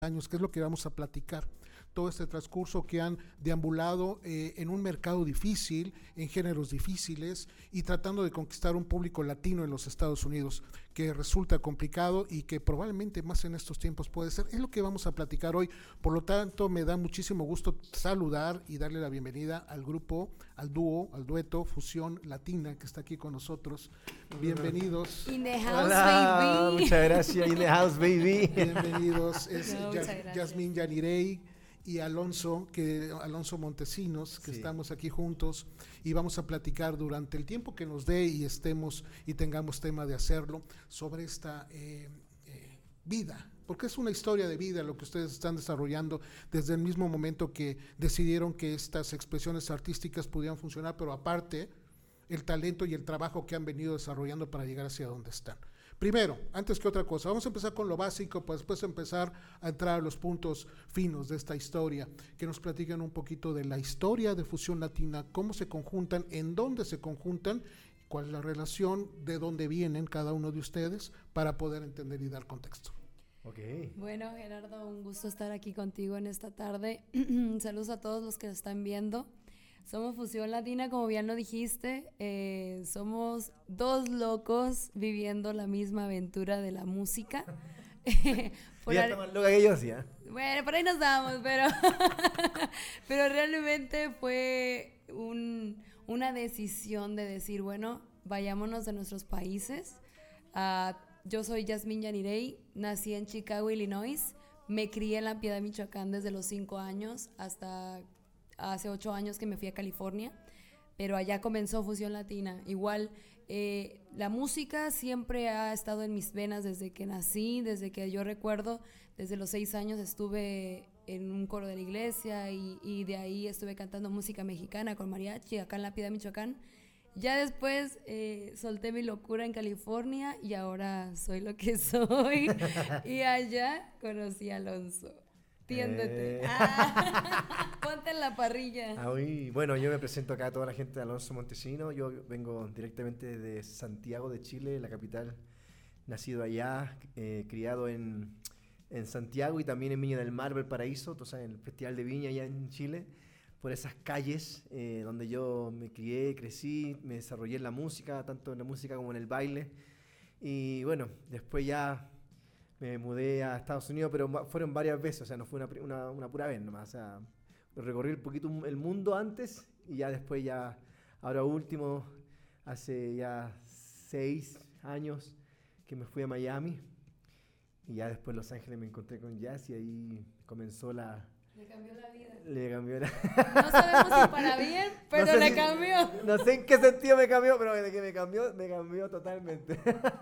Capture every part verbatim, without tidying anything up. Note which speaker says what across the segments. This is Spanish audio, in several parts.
Speaker 1: años, que es lo que vamos a platicar. Todo este transcurso que han deambulado eh, en un mercado difícil, en géneros difíciles y tratando de conquistar un público latino en los Estados Unidos, que resulta complicado y que probablemente más en estos tiempos puede ser. Es lo que vamos a platicar hoy. Por lo tanto, me da muchísimo gusto saludar y darle la bienvenida al grupo, al dúo, al dueto Fusión Latina que está aquí con nosotros. Bienvenidos.
Speaker 2: In the house,
Speaker 3: Hola,
Speaker 2: baby.
Speaker 3: muchas gracias, in the house, baby.
Speaker 1: Bienvenidos. Es
Speaker 2: No,
Speaker 1: Yas,
Speaker 2: muchas gracias.
Speaker 1: Yasmín Yanirey y Alonso, que Alonso Montesinos, que
Speaker 3: Sí.
Speaker 1: estamos aquí juntos y vamos a platicar durante el tiempo que nos dé y estemos y tengamos tema de hacerlo sobre esta eh, eh, vida, porque es una historia de vida lo que ustedes están desarrollando desde el mismo momento que decidieron que estas expresiones artísticas pudieran funcionar, pero aparte el talento y el trabajo que han venido desarrollando para llegar hacia donde están. Primero, antes que otra cosa, vamos a empezar con lo básico, para después empezar a entrar a los puntos finos de esta historia, que nos platiquen un poquito de la historia de Fusión Latina, cómo se conjuntan, en dónde se conjuntan, cuál es la relación, de dónde vienen cada uno de ustedes, para poder entender y dar contexto.
Speaker 3: Ok.
Speaker 2: Bueno, Gerardo, un gusto estar aquí contigo en esta tarde. Saludos a todos los que nos están viendo. Somos Fusión Latina, como bien lo dijiste. Eh, somos dos locos viviendo la misma aventura de la música. Por
Speaker 3: Ya
Speaker 2: ar-
Speaker 3: está más loca que yo, sí, ¿eh?
Speaker 2: Bueno, por ahí nos damos, pero, pero realmente fue un, una decisión de decir, bueno, vayámonos de nuestros países. Uh, yo soy Yasmín Yanirey, nací en Chicago, Illinois. Me crié en La Piedad, Michoacán desde los cinco años hasta hace ocho años que me fui a California, pero allá comenzó Fusión Latina. Igual, eh, la música siempre ha estado en mis venas desde que nací, desde que yo recuerdo, desde los seis años estuve en un coro de la iglesia y, y de ahí estuve cantando música mexicana con mariachi acá en La Piedad, Michoacán. Ya después eh, solté mi locura en California y ahora soy lo que soy. Y allá conocí a Alonso. Tiéndete.
Speaker 3: Eh.
Speaker 2: Ah, ponte en la parrilla.
Speaker 3: Ah, uy, bueno, yo me presento acá a toda la gente de Alonso Montesinos. Yo vengo directamente de Santiago de Chile, la capital. Nacido allá, eh, criado en, en Santiago y también en Viña del Mar, Valparaíso, o sea, en el Festival de Viña allá en Chile. Por esas calles eh, donde yo me crié, crecí, me desarrollé en la música, tanto en la música como en el baile. Y bueno, después ya me mudé a Estados Unidos, pero ma- fueron varias veces, o sea, no fue una, pri- una, una pura vez nomás. O sea, recorrí un poquito el mundo antes y ya después ya, ahora último, hace ya seis años que me fui a Miami y ya después en Los Ángeles me encontré con Jazz y ahí comenzó la...
Speaker 2: Le cambió la vida.
Speaker 3: Le cambió la...
Speaker 2: No sabemos si para bien, pero
Speaker 3: No sé
Speaker 2: le
Speaker 3: si-
Speaker 2: cambió.
Speaker 3: No sé en qué sentido me cambió, pero de que me cambió, me cambió totalmente.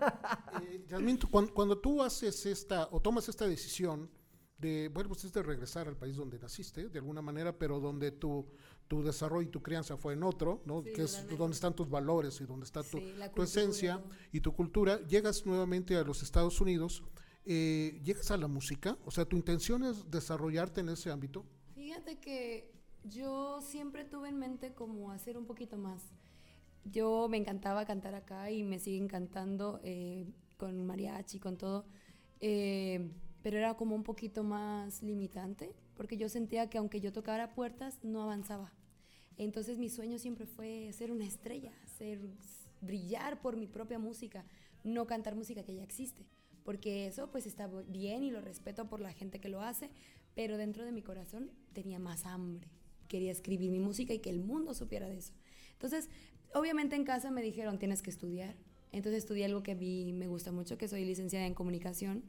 Speaker 1: Eh, Yasmín, tú- cuando, cuando tú haces esta o tomas esta decisión de, bueno, pues es de regresar al país donde naciste, de alguna manera, pero donde tu, tu desarrollo y tu crianza fue en otro, ¿no?
Speaker 2: Sí,
Speaker 1: Que es
Speaker 2: totalmente.
Speaker 1: donde están tus valores y donde está tu,
Speaker 2: Sí, la
Speaker 1: tu
Speaker 2: cultura.
Speaker 1: esencia y tu cultura, llegas nuevamente a los Estados Unidos, eh, llegas a la música, o sea, tu intención es desarrollarte en ese ámbito.
Speaker 2: Fíjate que yo siempre tuve en mente como hacer un poquito más. Yo me encantaba cantar acá y me sigue encantando eh, con mariachi, con todo, eh, pero era como un poquito más limitante, porque yo sentía que aunque yo tocara puertas, no avanzaba. Entonces mi sueño siempre fue ser una estrella, ser, brillar por mi propia música, no cantar música que ya existe, porque eso pues está bien y lo respeto por la gente que lo hace, pero dentro de mi corazón tenía más hambre. Quería escribir mi música y que el mundo supiera de eso. Entonces, obviamente en casa me dijeron, tienes que estudiar. Entonces estudié algo que a mí me gusta mucho, que soy licenciada en comunicación.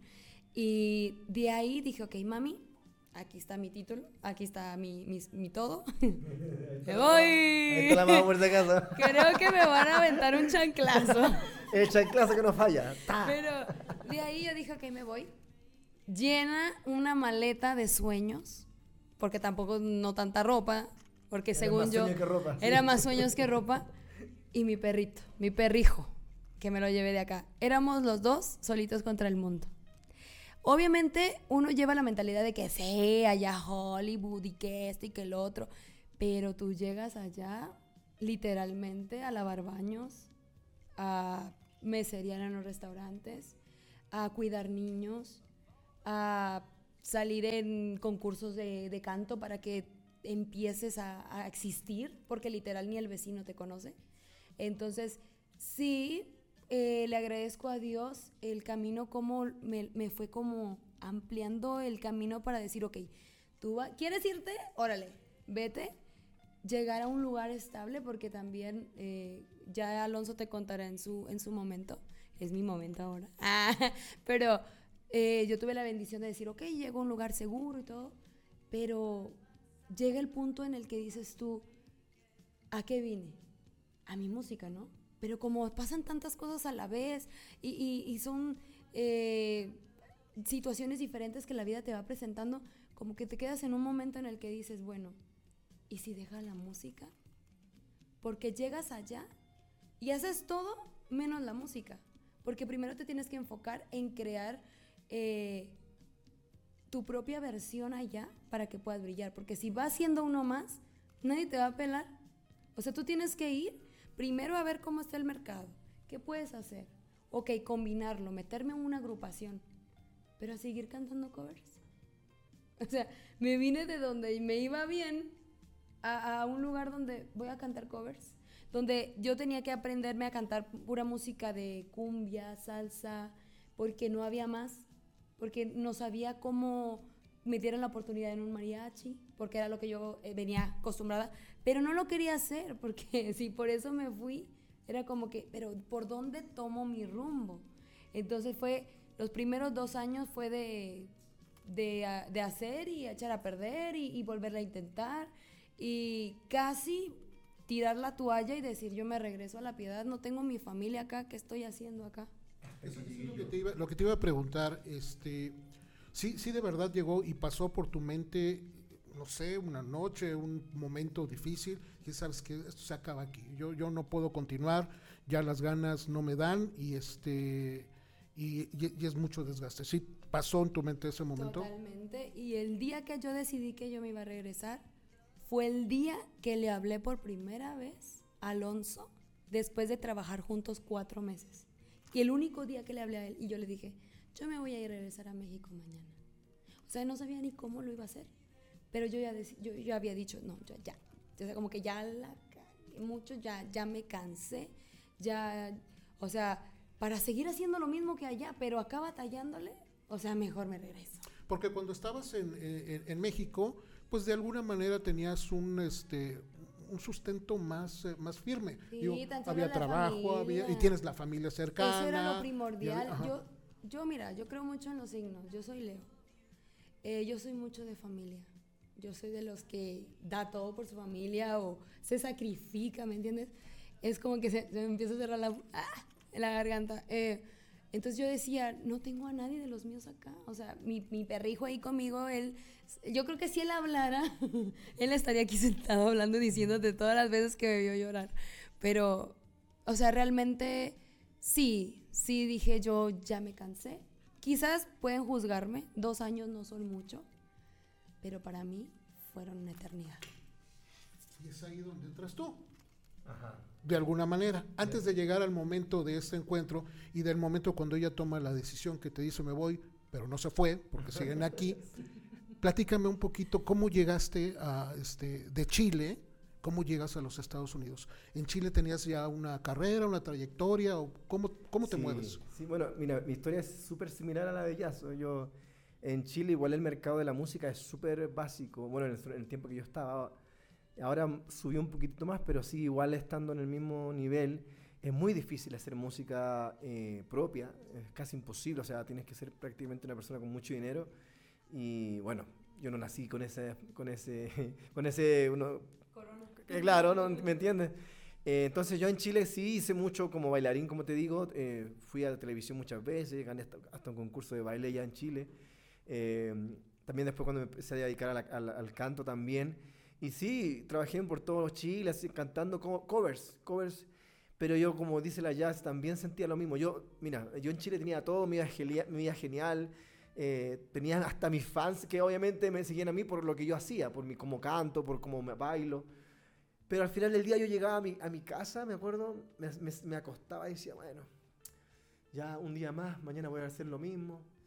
Speaker 2: Y de ahí dije, ok, mami, aquí está mi título, aquí está mi, mi, mi todo. ¡Me voy!
Speaker 3: Ahí está la mamá por si acaso.
Speaker 2: Creo que me van a aventar un chanclazo.
Speaker 3: El chanclazo que no falla. ¡Ta!
Speaker 2: Pero de ahí yo dije, ok, me voy. Llena una maleta de sueños, porque tampoco no tanta ropa, porque
Speaker 3: Era
Speaker 2: según
Speaker 3: más
Speaker 2: yo
Speaker 3: sueño que ropa, sí.
Speaker 2: era más sueños que ropa, y mi perrito, mi perrijo, que me lo llevé de acá. Éramos los dos solitos contra el mundo. Obviamente uno lleva la mentalidad de que sí, allá Hollywood y que esto y que el otro, pero tú llegas allá literalmente a lavar baños, a meserear en los restaurantes, a cuidar niños, a salir en concursos de, de canto para que empieces a, a existir, porque literal ni el vecino te conoce. Entonces, sí, eh, le agradezco a Dios el camino, como me, me fue como ampliando el camino para decir, ok, tú va, ¿quieres irte? Órale, vete. Llegar a un lugar estable, porque también eh, ya Alonso te contará en su, en su momento. Es mi momento ahora. Ah, pero eh, yo tuve la bendición de decir, ok, llego a un lugar seguro y todo, pero llega el punto en el que dices tú, ¿a qué vine? A mi música, ¿no? Pero como pasan tantas cosas a la vez y, y, y son eh, situaciones diferentes que la vida te va presentando, como que te quedas en un momento en el que dices, bueno, ¿y si dejas la música? Porque llegas allá y haces todo menos la música. Porque primero te tienes que enfocar en crear eh, tu propia versión allá para que puedas brillar. Porque si vas siendo uno más, nadie te va a pelar. O sea, tú tienes que ir primero a ver cómo está el mercado. ¿Qué puedes hacer? Ok, combinarlo, meterme en una agrupación, pero a seguir cantando covers. O sea, me vine de donde me iba bien a, a un lugar donde voy a cantar covers, donde yo tenía que aprenderme a cantar pura música de cumbia, salsa, porque no había más, porque no sabía cómo me dieran la oportunidad en un mariachi, porque era lo que yo eh, venía acostumbrada, pero no lo quería hacer, porque sí, por eso me fui, era como que, pero ¿por dónde tomo mi rumbo? Entonces fue, los primeros dos años fue de, de, de hacer y echar a perder y, y volverla a intentar, y casi tirar la toalla y decir, yo me regreso a La Piedad, no tengo mi familia acá, ¿qué estoy haciendo acá?
Speaker 1: Eso es lo que te iba, lo que te iba a preguntar, este, sí, sí de verdad llegó y pasó por tu mente, no sé, una noche, un momento difícil, y sabes que esto se acaba aquí, yo, yo no puedo continuar, ya las ganas no me dan y este, y, y, y es mucho desgaste. ¿Sí pasó en tu mente ese momento?
Speaker 2: Totalmente, y el día que yo decidí que yo me iba a regresar, fue el día que le hablé por primera vez a Alonso, después de trabajar juntos cuatro meses. Y el único día que le hablé a él, y yo le dije, yo me voy a ir a regresar a México mañana. O sea, no sabía ni cómo lo iba a hacer, pero yo ya, dec- yo, yo había dicho, no, ya, ya. O sea, como que ya la cagué mucho, ya, ya me cansé, ya, o sea, para seguir haciendo lo mismo que allá, pero acá batallándole, o sea, mejor me regreso.
Speaker 1: Porque cuando estabas en, en, en México, pues de alguna manera tenías un, este, un sustento más, eh, más firme.
Speaker 2: Sí,
Speaker 1: Digo,
Speaker 2: tan solo
Speaker 1: había
Speaker 2: la
Speaker 1: trabajo, había, y
Speaker 2: familia.
Speaker 1: tienes la familia cercana.
Speaker 2: Eso era lo
Speaker 1: y
Speaker 2: primordial.
Speaker 1: había- ajá.
Speaker 2: Yo, yo, mira, yo creo mucho en los signos. Yo soy Leo. Eh, yo soy mucho de familia. Yo soy de los que da todo por su familia o se sacrifica, ¿me entiendes? Es como que se, se me empieza a cerrar la, ¡ah! En la garganta. Eh, entonces yo decía, no tengo a nadie de los míos acá. O sea, mi, mi perrijo ahí conmigo, él, yo creo que si él hablara, él estaría aquí sentado hablando, diciéndote todas las veces que me vio llorar. Pero, o sea, realmente sí, sí dije yo, ya me cansé. Quizás pueden juzgarme, dos años no son mucho, pero para mí fueron una eternidad.
Speaker 1: Y es ahí donde entras tú.
Speaker 3: Ajá.
Speaker 1: De alguna manera, antes de llegar al momento de este encuentro y del momento cuando ella toma la decisión que te dice me voy, pero no se fue porque siguen aquí, platícame un poquito cómo llegaste a, este, de Chile, cómo llegas a los Estados Unidos. ¿En Chile tenías ya una carrera, una trayectoria o cómo, cómo te
Speaker 3: Sí,
Speaker 1: mueves?
Speaker 3: Sí, bueno, mira, mi historia es súper similar a la de Yaso. Yo, en Chile, igual el mercado de la música es súper básico. Bueno, en el, en el tiempo que yo estaba, ahora subió un poquito más, pero sí, igual estando en el mismo nivel, es muy difícil hacer música eh, propia, es casi imposible, o sea, tienes que ser prácticamente una persona con mucho dinero. Y bueno, yo no nací con ese, con ese, con ese, uno,
Speaker 2: Corona.
Speaker 3: eh, claro, ¿no? ¿Me entiendes? Eh, entonces yo en Chile sí hice mucho como bailarín, como te digo, eh, fui a la televisión muchas veces, gané hasta, hasta un concurso de baile ya en Chile. Eh, también después cuando me empecé a dedicar a la- a la- al canto también. Y sí, trabajé por todo Chile, así, cantando co- covers, covers. Pero yo, como dice la jazz, también sentía lo mismo. Yo, mira, yo en Chile tenía todo, me iba, gelia- me iba genial. Eh, tenía hasta mis fans que obviamente me seguían a mí por lo que yo hacía, por mi cómo canto, por cómo me bailo. Pero al final del día yo llegaba a mi, a mi casa, me acuerdo, me, me- me acostaba y decía, bueno, ya un día más, mañana voy a hacer lo mismo.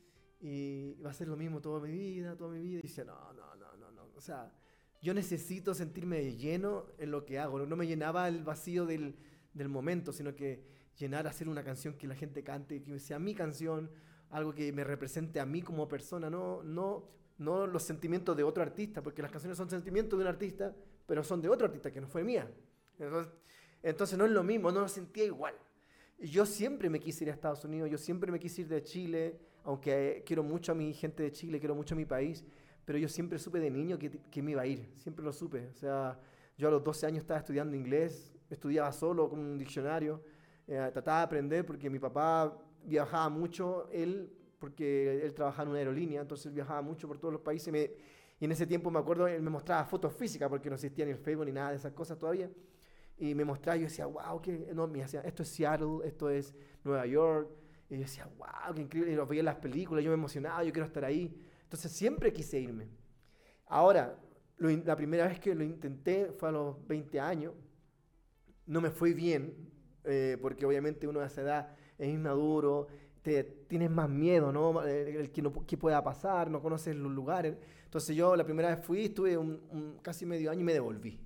Speaker 3: y va a ser lo mismo toda mi vida, toda mi vida. Y decía, no, no, no, no, no. O sea, yo necesito sentirme lleno en lo que hago. No, no me llenaba el vacío del, del momento, sino que llenar, hacer una canción que la gente cante, que sea mi canción, algo que me represente a mí como persona, no, no, no los sentimientos de otro artista, porque las canciones son sentimientos de un artista, pero son de otro artista que no fue mía. Entonces, entonces no es lo mismo, no lo sentía igual. Y yo siempre me quise ir a Estados Unidos, yo siempre me quise ir de Chile, aunque quiero mucho a mi gente de Chile, quiero mucho a mi país, pero yo siempre supe de niño que, que me iba a ir, siempre lo supe. O sea, yo a los doce años estaba estudiando inglés, estudiaba solo con un diccionario, eh, trataba de aprender porque mi papá viajaba mucho, él, porque él trabajaba en una aerolínea, entonces él viajaba mucho por todos los países, me, y en ese tiempo me acuerdo, él me mostraba fotos físicas, porque no existía ni el Facebook ni nada de esas cosas todavía, y me mostraba, yo decía, wow, qué enorme, decía, esto es Seattle, esto es Nueva York, y yo decía, wow, qué increíble, y lo veía en las películas, yo me emocionaba, yo quiero estar ahí, entonces siempre quise irme. Ahora, lo, la primera vez que lo intenté fue a los veinte años, no me fue bien, eh, porque obviamente uno a esa edad es inmaduro, te, tienes más miedo, ¿no? El, el que no qué pueda pasar, no conoces los lugares. Entonces yo la primera vez fui, estuve un, un, casi medio año y me devolví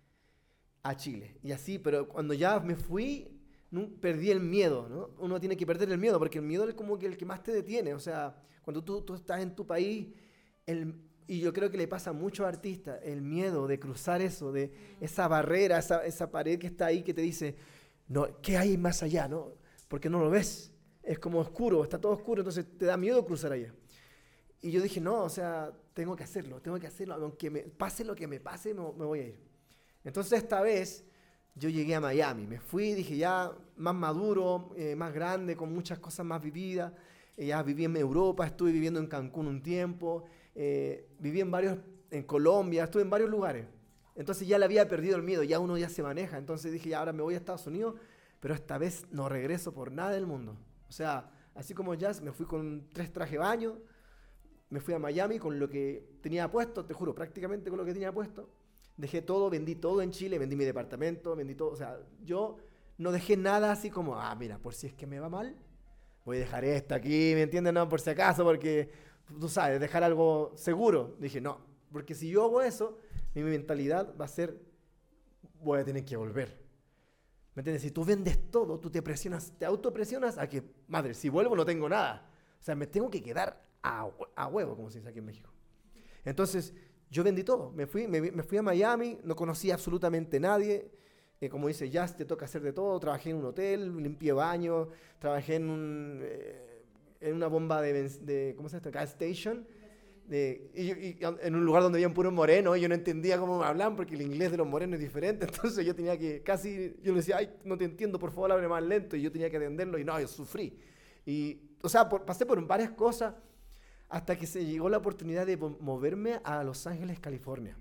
Speaker 3: a Chile. Y así, pero cuando ya me fui, no, perdí el miedo, ¿no? Uno tiene que perder el miedo, porque el miedo es como que el que más te detiene. O sea, cuando tú, tú estás en tu país, el, y yo creo que le pasa a muchos artistas, el miedo de cruzar eso, de esa barrera, esa, esa pared que está ahí que te dice, no, ¿qué hay más allá? ¿No? Porque no lo ves. Es como oscuro, está todo oscuro, entonces te da miedo cruzar allá. Y yo dije, no, o sea, tengo que hacerlo, tengo que hacerlo, aunque me pase lo que me pase, me, me voy a ir. Entonces esta vez yo llegué a Miami, me fui, dije ya más maduro, eh, más grande, con muchas cosas más vividas. Eh, ya viví en Europa, estuve viviendo en Cancún un tiempo, eh, viví en varios, en Colombia, estuve en varios lugares. Entonces ya le había perdido el miedo, ya uno ya se maneja. Entonces dije, ya ahora me voy a Estados Unidos, pero esta vez no regreso por nada del mundo. O sea, así como Jazz, me fui con tres trajes de baño, me fui a Miami con lo que tenía puesto, te juro, prácticamente con lo que tenía puesto. Dejé todo, vendí todo en Chile, vendí mi departamento, vendí todo. O sea, yo no dejé nada así como, ah, mira, por si es que me va mal, voy a dejar esto aquí, ¿me entiendes? No, por si acaso, porque tú sabes, dejar algo seguro. Dije, no, porque si yo hago eso, mi mentalidad va a ser, voy a tener que volver. ¿Me entiendes? Si tú vendes todo, tú te presionas, te autopresionas a que, madre, si vuelvo no tengo nada. O sea, me tengo que quedar a, a huevo, como se dice aquí en México. Entonces, yo vendí todo. Me fui, me, me fui a Miami, no conocía absolutamente nadie. Eh, como dice Jazz, te toca hacer de todo. Trabajé en un hotel, limpié baños, trabajé en, un, eh, en una bomba de, de, ¿cómo se llama? Gas station. De, y, y, en un lugar donde había un puro moreno, y yo no entendía cómo me hablaban porque el inglés de los morenos es diferente, entonces yo tenía que casi, yo le decía, ay, no te entiendo, por favor, hable más lento, y yo tenía que atenderlo, y no, yo sufrí. Y, o sea, por, pasé por varias cosas hasta que se llegó la oportunidad de moverme a Los Ángeles, California.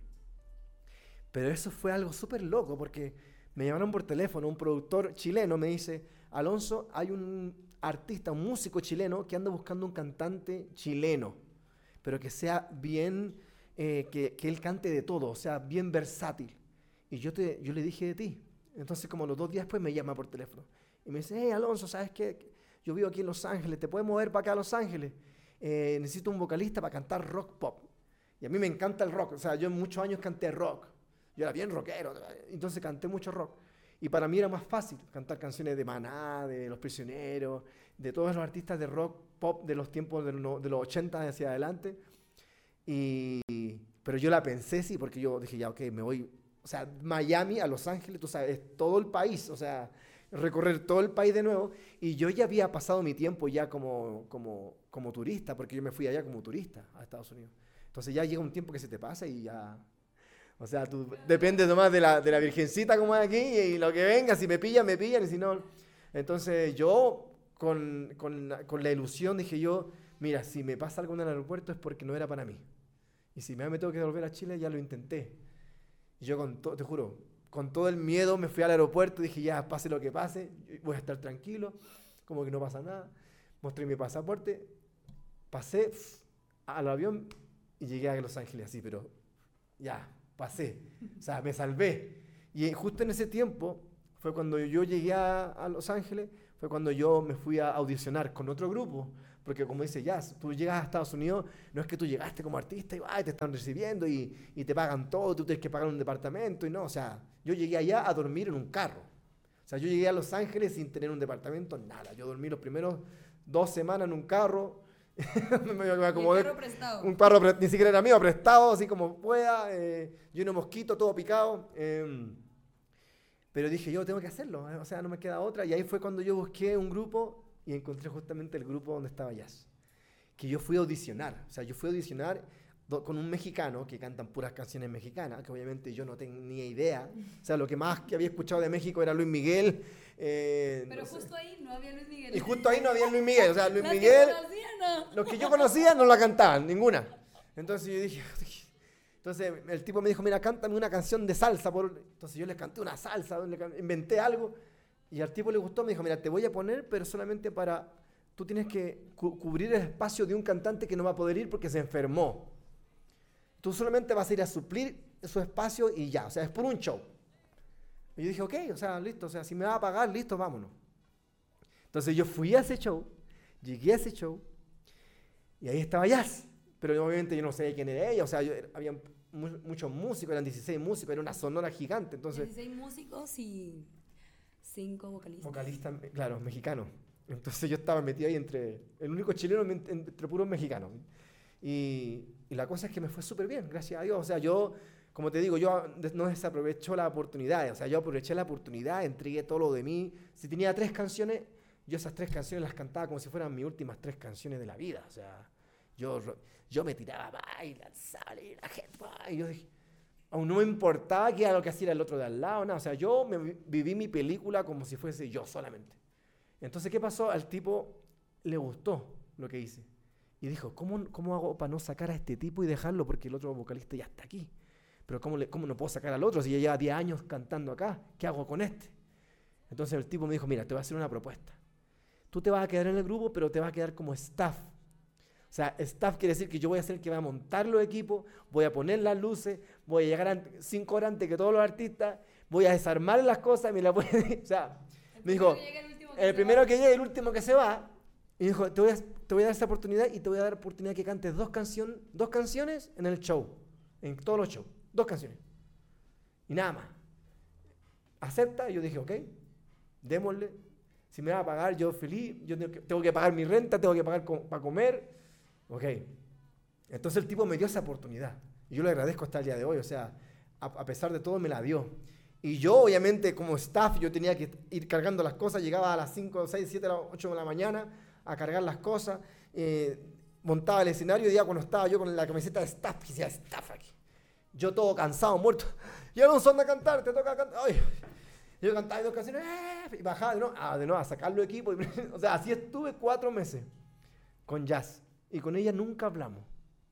Speaker 3: Pero eso fue algo súper loco, porque me llamaron por teléfono, un productor chileno me dice, Alonso, hay un artista, un músico chileno que anda buscando un cantante chileno, pero que sea bien, eh, que, que él cante de todo, o sea, bien versátil. Y yo, te, yo le dije de ti. Entonces, como los dos días después me llama por teléfono. Y me dice, hey, Alonso, ¿sabes qué? Yo vivo aquí en Los Ángeles, ¿te puedes mover para acá a Los Ángeles? Eh, necesito un vocalista para cantar rock pop. Y a mí me encanta el rock, o sea, yo en muchos años canté rock. Yo era bien rockero, entonces canté mucho rock. Y para mí era más fácil cantar canciones de Maná, de Los Prisioneros, de todos los artistas de rock pop de los tiempos de, no, de los ochenta hacia adelante. Y, pero yo la pensé, sí, porque yo dije, ya, ok, me voy, o sea, Miami a Los Ángeles, tú sabes, es todo el país, o sea, recorrer todo el país de nuevo. Y yo ya había pasado mi tiempo ya como, como, como turista, porque yo me fui allá como turista a Estados Unidos. Entonces ya llega un tiempo que se te pasa y ya... O sea, tú dependes nomás de la, de la virgencita como es aquí, y, y lo que venga, si me pillan, me pillan, y si no... Entonces yo, con, con, con la ilusión, dije yo, mira, si me pasa algo en el aeropuerto es porque no era para mí. Y si me tengo que devolver a Chile, ya lo intenté. Y yo, con to, te juro, con todo el miedo me fui al aeropuerto, dije ya, pase lo que pase, voy a estar tranquilo, como que no pasa nada. Mostré mi pasaporte, pasé al avión y llegué a Los Ángeles así, pero ya... pasé, o sea, me salvé. Y justo en ese tiempo fue cuando yo llegué a, a Los Ángeles, fue cuando yo me fui a audicionar con otro grupo Porque como dice Jazz, tú llegas a Estados Unidos, no es que tú llegaste como artista y ay, te están recibiendo y, y te pagan todo, tú tienes que pagar un departamento y no, o sea, yo llegué allá a dormir en un carro. O sea, yo llegué a Los Ángeles sin tener un departamento, nada. Yo dormí los primeros dos semanas en un carro. me, me acomodé,
Speaker 2: un carro prestado.
Speaker 3: Un carro pre- ni siquiera era mío, prestado, así como pueda, eh, lleno de mosquitos, todo picado. Eh, pero dije, yo tengo que hacerlo, eh, o sea, no me queda otra. Y ahí fue cuando yo busqué un grupo y encontré justamente el grupo donde estaba Jazz. Que yo fui a audicionar, o sea, yo fui a audicionar do, con un mexicano que cantan puras canciones mexicanas, que obviamente yo no tenía idea. O sea, lo que más que había escuchado de México era Luis Miguel. Eh,
Speaker 2: Pero
Speaker 3: no sé.
Speaker 2: justo ahí no había Luis Miguel.
Speaker 3: Y justo ahí no había Luis Miguel, o sea, Luis
Speaker 2: Las
Speaker 3: Miguel,
Speaker 2: que conocía, no.
Speaker 3: los que yo conocía no la cantaban, ninguna. Entonces yo dije, entonces el tipo me dijo, mira, cántame una canción de salsa. Por... Entonces yo les canté una salsa, le can... inventé algo. Y al tipo le gustó, me dijo, mira, te voy a poner, pero solamente para... Tú tienes que cu- cubrir el espacio de un cantante que no va a poder ir porque se enfermó. Tú solamente vas a ir a suplir su espacio y ya, o sea, es por un show. Y yo dije, ok, o sea, listo, o sea, si me va a pagar, listo, vámonos. Entonces yo fui a ese show, llegué a ese show, y ahí estaba Jazz. Pero obviamente yo no sabía quién era ella, o sea, yo, había mu- muchos músicos, eran dieciséis músicos, era una sonora gigante, entonces...
Speaker 2: dieciséis músicos y cinco vocalistas.
Speaker 3: Vocalista, claro, mexicano. Entonces yo estaba metido ahí entre el único chileno entre, entre puros mexicanos. Y, y la cosa es que me fue súper bien, gracias a Dios. O sea, yo, como te digo, yo no desaprovecho la oportunidad. O sea, yo aproveché la oportunidad, entregué todo lo de mí. Si tenía tres canciones, yo esas tres canciones las cantaba como si fueran mis últimas tres canciones de la vida. O sea, yo, yo me tiraba a bailar, salir, la gente, y yo dije, aún no me importaba qué era lo que hacía el otro de al lado, nada. O sea, yo me viví mi película como si fuese yo solamente. Entonces, ¿qué pasó? Al tipo le gustó lo que hice. Y dijo, ¿cómo, cómo hago para no sacar a este tipo y dejarlo? Porque el otro vocalista ya está aquí. Pero ¿cómo, le, cómo no puedo sacar al otro si ya lleva diez años cantando acá? ¿Qué hago con este? Entonces el tipo me dijo, mira, te voy a hacer una propuesta. Tú te vas a quedar en el grupo, pero te vas a quedar como staff. O sea, staff quiere decir que yo voy a ser el que va a montar los equipos, voy a poner las luces, voy a llegar antes, cinco horas antes que todos los artistas, voy a desarmar las cosas y me las voy a... O sea, me dijo... El primero que llegue, el último que se va. Y dijo, te voy, a, te voy a dar esta oportunidad y te voy a dar la oportunidad que cantes dos, cancion, dos canciones en el show. En todos los shows. Dos canciones. Y nada más. Acepta. Y yo dije, ok, démosle. Si me va a pagar, yo feliz. Yo tengo que, tengo que pagar mi renta, tengo que pagar com, para comer. Ok. Entonces el tipo me dio esa oportunidad. Y yo le agradezco hasta el día de hoy. O sea, a, a pesar de todo me la dio. Y yo, obviamente, como staff, yo tenía que ir cargando las cosas. Llegaba a las cinco, seis, siete, ocho de la mañana a cargar las cosas. Eh, montaba el escenario y ya cuando estaba yo con la camiseta de staff, que decía staff aquí. Yo todo cansado, muerto. Y Alonso, anda a cantar, te toca cantar. Ay. Yo cantaba dos canciones eh, y bajaba de nuevo, ah, de nuevo a sacar los equipos. O sea, así estuve cuatro meses con Jazz. Y con ella nunca hablamos.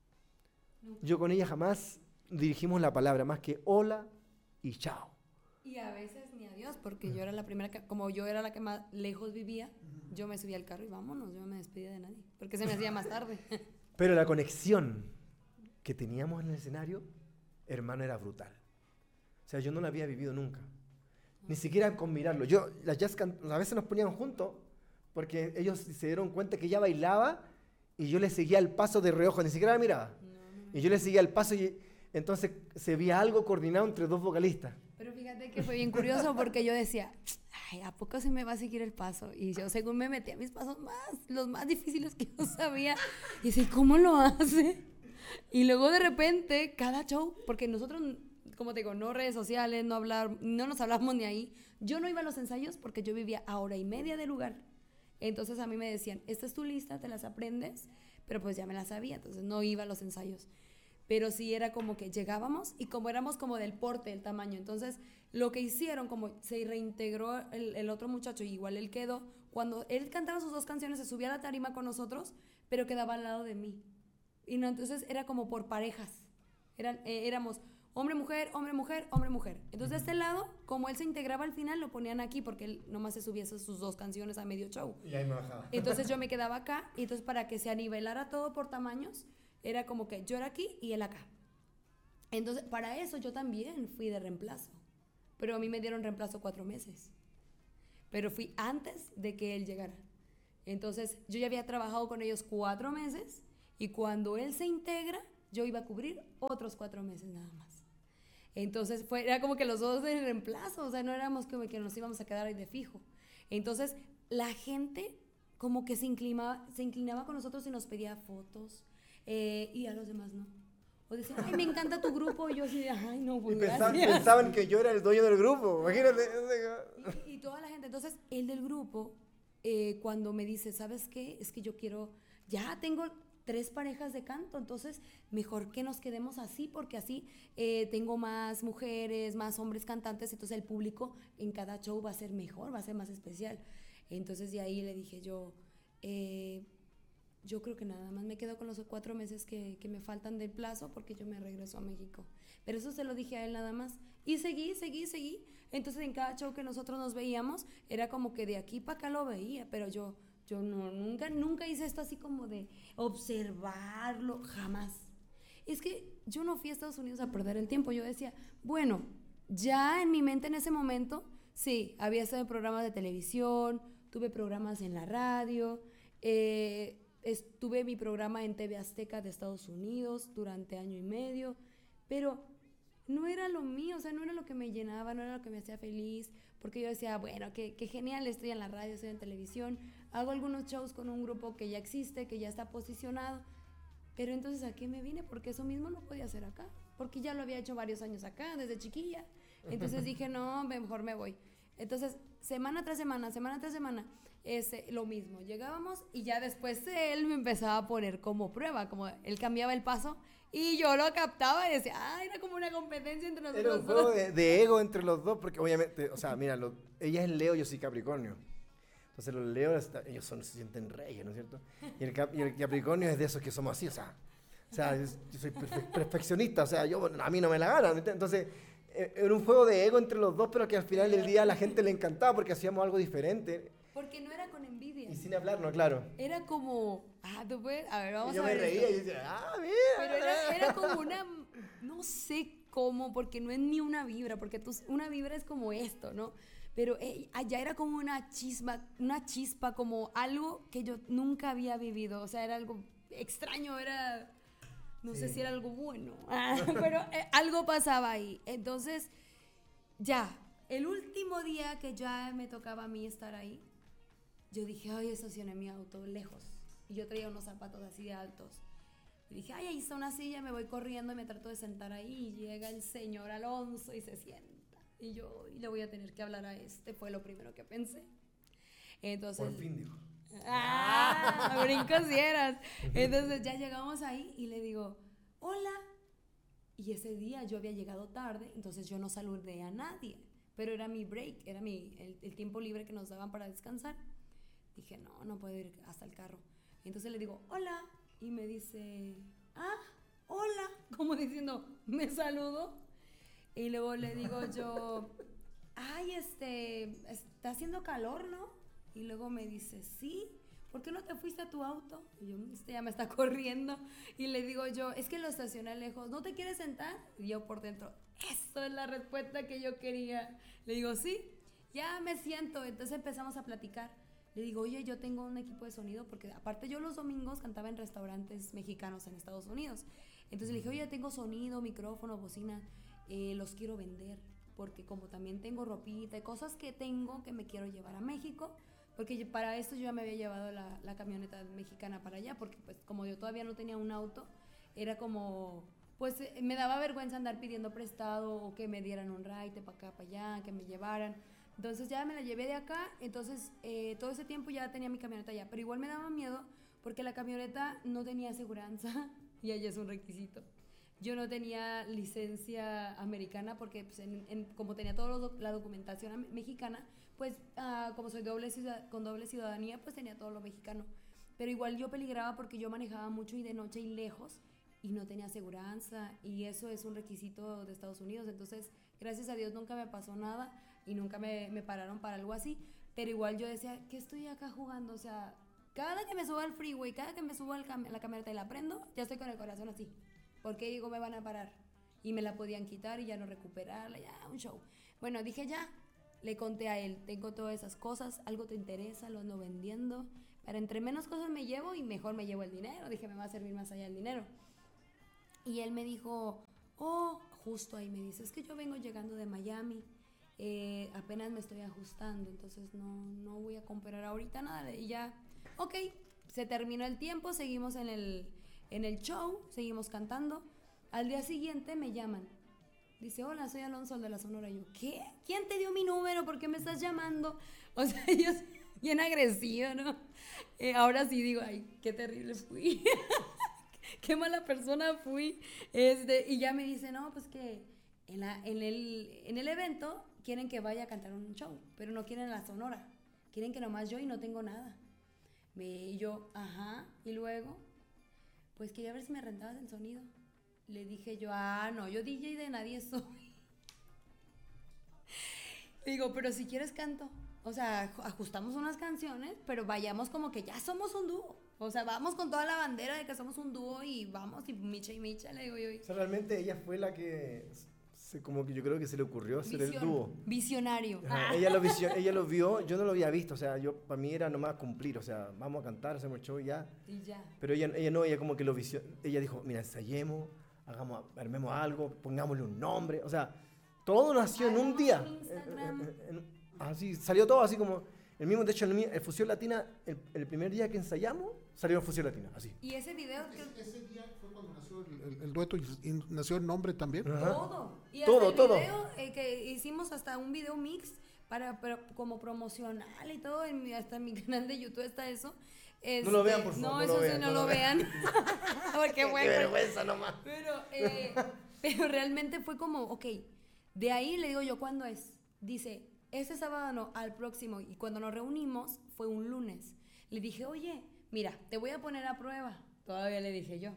Speaker 3: Yo con ella jamás dirigimos la palabra, más que hola y chao.
Speaker 2: Y a veces ni adiós, porque yo era la primera que, como yo era la que más lejos vivía, yo me subía al carro y vámonos, yo no me despedía de nadie, porque se me hacía más tarde.
Speaker 3: Pero la conexión que teníamos en el escenario, hermano, era brutal. O sea, yo no la había vivido nunca. Ni siquiera con mirarlo. Yo, las jazz can- a veces nos ponían juntos, porque ellos se dieron cuenta que ella bailaba y yo le seguía el paso de reojo, ni siquiera la miraba.
Speaker 2: No, no, no.
Speaker 3: Y yo le seguía el paso y entonces se veía algo coordinado entre dos vocalistas.
Speaker 2: Pero fíjate que fue bien curioso porque yo decía, ay, ¿a poco se me va a seguir el paso? Y yo según me metí a mis pasos más, los más difíciles que yo sabía. Y decía, ¿cómo lo hace? Y luego de repente, cada show, porque nosotros, como te digo, no redes sociales, no hablar, no nos hablamos ni ahí. Yo no iba a los ensayos porque yo vivía a hora y media del lugar. Entonces a mí me decían, esta es tu lista, te las aprendes, pero pues ya me las sabía, entonces no iba a los ensayos. Pero sí era como que llegábamos y como éramos como del porte, del tamaño, entonces lo que hicieron, como se reintegró el, el otro muchacho, y igual él quedó, cuando él cantaba sus dos canciones se subía a la tarima con nosotros, pero quedaba al lado de mí. Y no, entonces era como por parejas, Eran, eh, éramos hombre, mujer, hombre, mujer, hombre, mujer. Entonces de este lado, como él se integraba al final, lo ponían aquí porque él nomás se subía sus dos canciones a medio show.
Speaker 3: Y ahí me bajaba.
Speaker 2: Entonces yo me quedaba acá, y entonces para que se anivelara todo por tamaños, era como que yo era aquí y él acá. Entonces, para eso yo también fui de reemplazo. Pero a mí me dieron reemplazo cuatro meses. Pero fui antes de que él llegara. Entonces, yo ya había trabajado con ellos cuatro meses y cuando él se integra, yo iba a cubrir otros cuatro meses nada más. Entonces, fue, era como que los dos de reemplazo, o sea, no éramos como que nos íbamos a quedar ahí de fijo. Entonces, la gente como que se inclinaba, se inclinaba con nosotros y nos pedía fotos, eh, y a los demás no. O decían, ay, me encanta tu grupo, y yo así de, ay, no, pues
Speaker 3: Y pensaban,
Speaker 2: gracias.
Speaker 3: pensaban que yo era el dueño del grupo, imagínate.
Speaker 2: Y, y toda la gente, entonces, el del grupo, eh, cuando me dice, ¿sabes qué? Es que yo quiero, ya tengo tres parejas de canto, entonces mejor que nos quedemos así, porque así eh, tengo más mujeres, más hombres cantantes, entonces el público en cada show va a ser mejor, va a ser más especial. Entonces de ahí le dije yo, eh, yo creo que nada más me quedo con los cuatro meses que, que me faltan del plazo porque yo me regreso a México. Pero eso se lo dije a él nada más. Y seguí, seguí, seguí. Entonces en cada show que nosotros nos veíamos, era como que de aquí para acá lo veía, pero yo, yo no, nunca, nunca hice esto así como de observarlo, jamás. Es que yo no fui a Estados Unidos a perder el tiempo. Yo decía, bueno, ya en mi mente en ese momento, sí, había estado en programas de televisión, tuve programas en la radio, eh, estuve mi programa en T V Azteca de Estados Unidos durante año y medio, pero no era lo mío, o sea, no era lo que me llenaba, no era lo que me hacía feliz, porque yo decía, bueno, qué, qué genial, estoy en la radio, estoy en televisión, hago algunos shows con un grupo que ya existe, que ya está posicionado, pero entonces ¿a qué me vine? Porque eso mismo no podía hacer acá, porque ya lo había hecho varios años acá, desde chiquilla. Entonces dije, no, mejor me voy. Entonces, semana tras semana, semana tras semana, ese, lo mismo. Llegábamos y ya después él me empezaba a poner como prueba, como él cambiaba el paso y yo lo captaba y decía, ah, era como una competencia entre nosotros.
Speaker 3: Era un juego de, de ego entre los dos, porque obviamente, o sea, mira, lo, ella es Leo, yo soy Capricornio. Entonces los Leos, ellos son, se sienten reyes, ¿no es cierto? Y el, Cap, y el Capricornio es de esos que somos así, o sea, o sea yo, yo soy perfe, perfeccionista, o sea, yo, a mí no me la gana. Entonces, era un juego de ego entre los dos, pero que al final del día a la gente le encantaba porque hacíamos algo diferente.
Speaker 2: Porque no era con envidia.
Speaker 3: Y sin hablar, no, claro.
Speaker 2: Era como, ah, tú puedes, a ver, vamos
Speaker 3: y yo
Speaker 2: a ver.
Speaker 3: me reía
Speaker 2: esto.
Speaker 3: y decía, ah, mira.
Speaker 2: Pero era, era como una, no sé cómo, porque no es ni una vibra, porque tú, una vibra es como esto, ¿no? Pero eh, allá era como una chispa, una chispa, como algo que yo nunca había vivido. O sea, era algo extraño, era, no sí. sé si era algo bueno, pero eh, algo pasaba ahí. Entonces, ya, el último día que ya me tocaba a mí estar ahí, yo dije, ay, estacioné mi auto lejos. Y yo traía unos zapatos así de altos. Y dije, ay, ahí está una silla, me voy corriendo y me trato de sentar ahí. Y llega el señor Alonso y se sienta. Y yo, y le voy a tener que hablar a este, fue lo primero que pensé. Entonces,
Speaker 3: por fin, dijo.
Speaker 2: Ah, brincos y eras. Entonces ya llegamos ahí y le digo, hola. Y ese día yo había llegado tarde, entonces yo no saludé a nadie. Pero era mi break, era mi, el, el tiempo libre que nos daban para descansar. Dije, no, no puedo ir hasta el carro. Entonces le digo, hola. Y me dice, ah, hola. Como diciendo, me saludo. Y luego le digo yo, ay, este, está haciendo calor, ¿no? Y luego me dice, sí, ¿por qué no te fuiste a tu auto? Y yo, este ya me está corriendo. Y le digo yo, es que lo estacioné lejos, ¿no te quieres sentar? Y yo por dentro, eso es la respuesta que yo quería. Le digo, sí, ya me siento. Entonces empezamos a platicar. Le digo, oye, yo tengo un equipo de sonido, porque aparte yo los domingos cantaba en restaurantes mexicanos en Estados Unidos. Entonces le dije, oye, tengo sonido, micrófono, bocina. Eh, los quiero vender, porque como también tengo ropita y cosas que tengo que me quiero llevar a México, porque para esto yo ya me había llevado la, la camioneta mexicana para allá, porque pues como yo todavía no tenía un auto, era como, pues eh, me daba vergüenza andar pidiendo prestado o que me dieran un ride para acá, para allá, que me llevaran. Entonces ya me la llevé de acá, entonces eh, todo ese tiempo ya tenía mi camioneta allá, pero igual me daba miedo porque la camioneta no tenía aseguranza y allá es un requisito. Yo no tenía licencia americana porque pues, en, en, como tenía toda la documentación mexicana, pues uh, como soy doble ciudad, con doble ciudadanía, pues tenía todo lo mexicano. Pero igual yo peligraba porque yo manejaba mucho y de noche y lejos y no tenía aseguranza, y eso es un requisito de Estados Unidos. Entonces, gracias a Dios nunca me pasó nada y nunca me, me pararon para algo así. Pero igual yo decía, ¿qué estoy acá jugando? O sea, cada que me subo al freeway, cada que me subo al cam- a la camioneta y la prendo, ya estoy con el corazón así. Porque digo, me van a parar. Y me la podían quitar y ya no recuperarla, ya, un show. Bueno, dije ya, le conté a él, tengo todas esas cosas, algo te interesa, lo ando vendiendo, Pero entre menos cosas me llevo y mejor me llevo el dinero. Dije, me va a servir más allá el dinero. Y él me dijo, oh, justo ahí me dice, es que yo vengo llegando de Miami, eh, apenas me estoy ajustando, entonces no, no voy a comprar ahorita nada. Y ya, ok, se terminó el tiempo, seguimos en el, en el show, seguimos cantando. Al día siguiente me llaman. Dice, hola, soy Alonso, el de la Sonora. Y yo, ¿qué? ¿Quién te dio mi número? ¿Por qué me estás llamando? O sea, yo bien agresiva, ¿no? Eh, ahora sí digo, ay, qué terrible fui. Qué mala persona fui. Este, y ya me dice, no, pues que en, la, en, el, en el evento quieren que vaya a cantar un show, pero no quieren la Sonora. Quieren que nomás yo y no tengo nada. Me, y yo, ajá. Y luego, pues quería ver si me rentabas el sonido. Le dije yo, ah, no, yo D J de nadie soy. Digo, pero si quieres canto. O sea, ajustamos unas canciones, pero vayamos como que ya somos un dúo. O sea, vamos con toda la bandera de que somos un dúo y vamos, y Micha y Micha, le digo yo.
Speaker 3: O sea, realmente ella fue la que, se, como que yo creo que se le ocurrió hacer
Speaker 2: Visión,
Speaker 3: el dúo.
Speaker 2: Visionario.
Speaker 3: Ajá, ella, lo visió, ella lo vio, yo no lo había visto, o sea, yo para mí era nomás cumplir, o sea, vamos a cantar, hacemos el show y ya.
Speaker 2: Y ya.
Speaker 3: Pero ella, ella no, ella como que lo visió, ella dijo, mira, ensayemos, hagamos, armemos algo, pongámosle un nombre, o sea, todo nació en un día. En, en, en, así, salió todo así como, el mismo, de hecho, el, el Fusión Latina, el, el primer día que ensayamos, salió Fusión Latina, así.
Speaker 2: Y ese video... Que...
Speaker 1: Ese, ese día fue cuando nació el, el, el dueto y, y nació el nombre también.
Speaker 3: Ajá.
Speaker 2: Todo. Y
Speaker 3: todo,
Speaker 2: hasta
Speaker 3: todo.
Speaker 2: el video, eh, que hicimos hasta un video mix para, para como promocional y todo, en mi, hasta en mi canal de YouTube está eso. Este,
Speaker 3: no lo vean, por favor.
Speaker 2: No,
Speaker 3: no
Speaker 2: eso
Speaker 3: lo
Speaker 2: sí,
Speaker 3: vean,
Speaker 2: no,
Speaker 3: no
Speaker 2: lo
Speaker 3: lo
Speaker 2: vean. Porque
Speaker 3: Qué
Speaker 2: bueno.
Speaker 3: vergüenza nomás.
Speaker 2: Pero, eh, pero realmente fue como, ok, de ahí le digo yo, ¿cuándo es? Dice, este sábado no, al próximo. Y cuando nos reunimos, fue un lunes. Le dije, oye, mira, te voy a poner a prueba. Todavía le dije yo.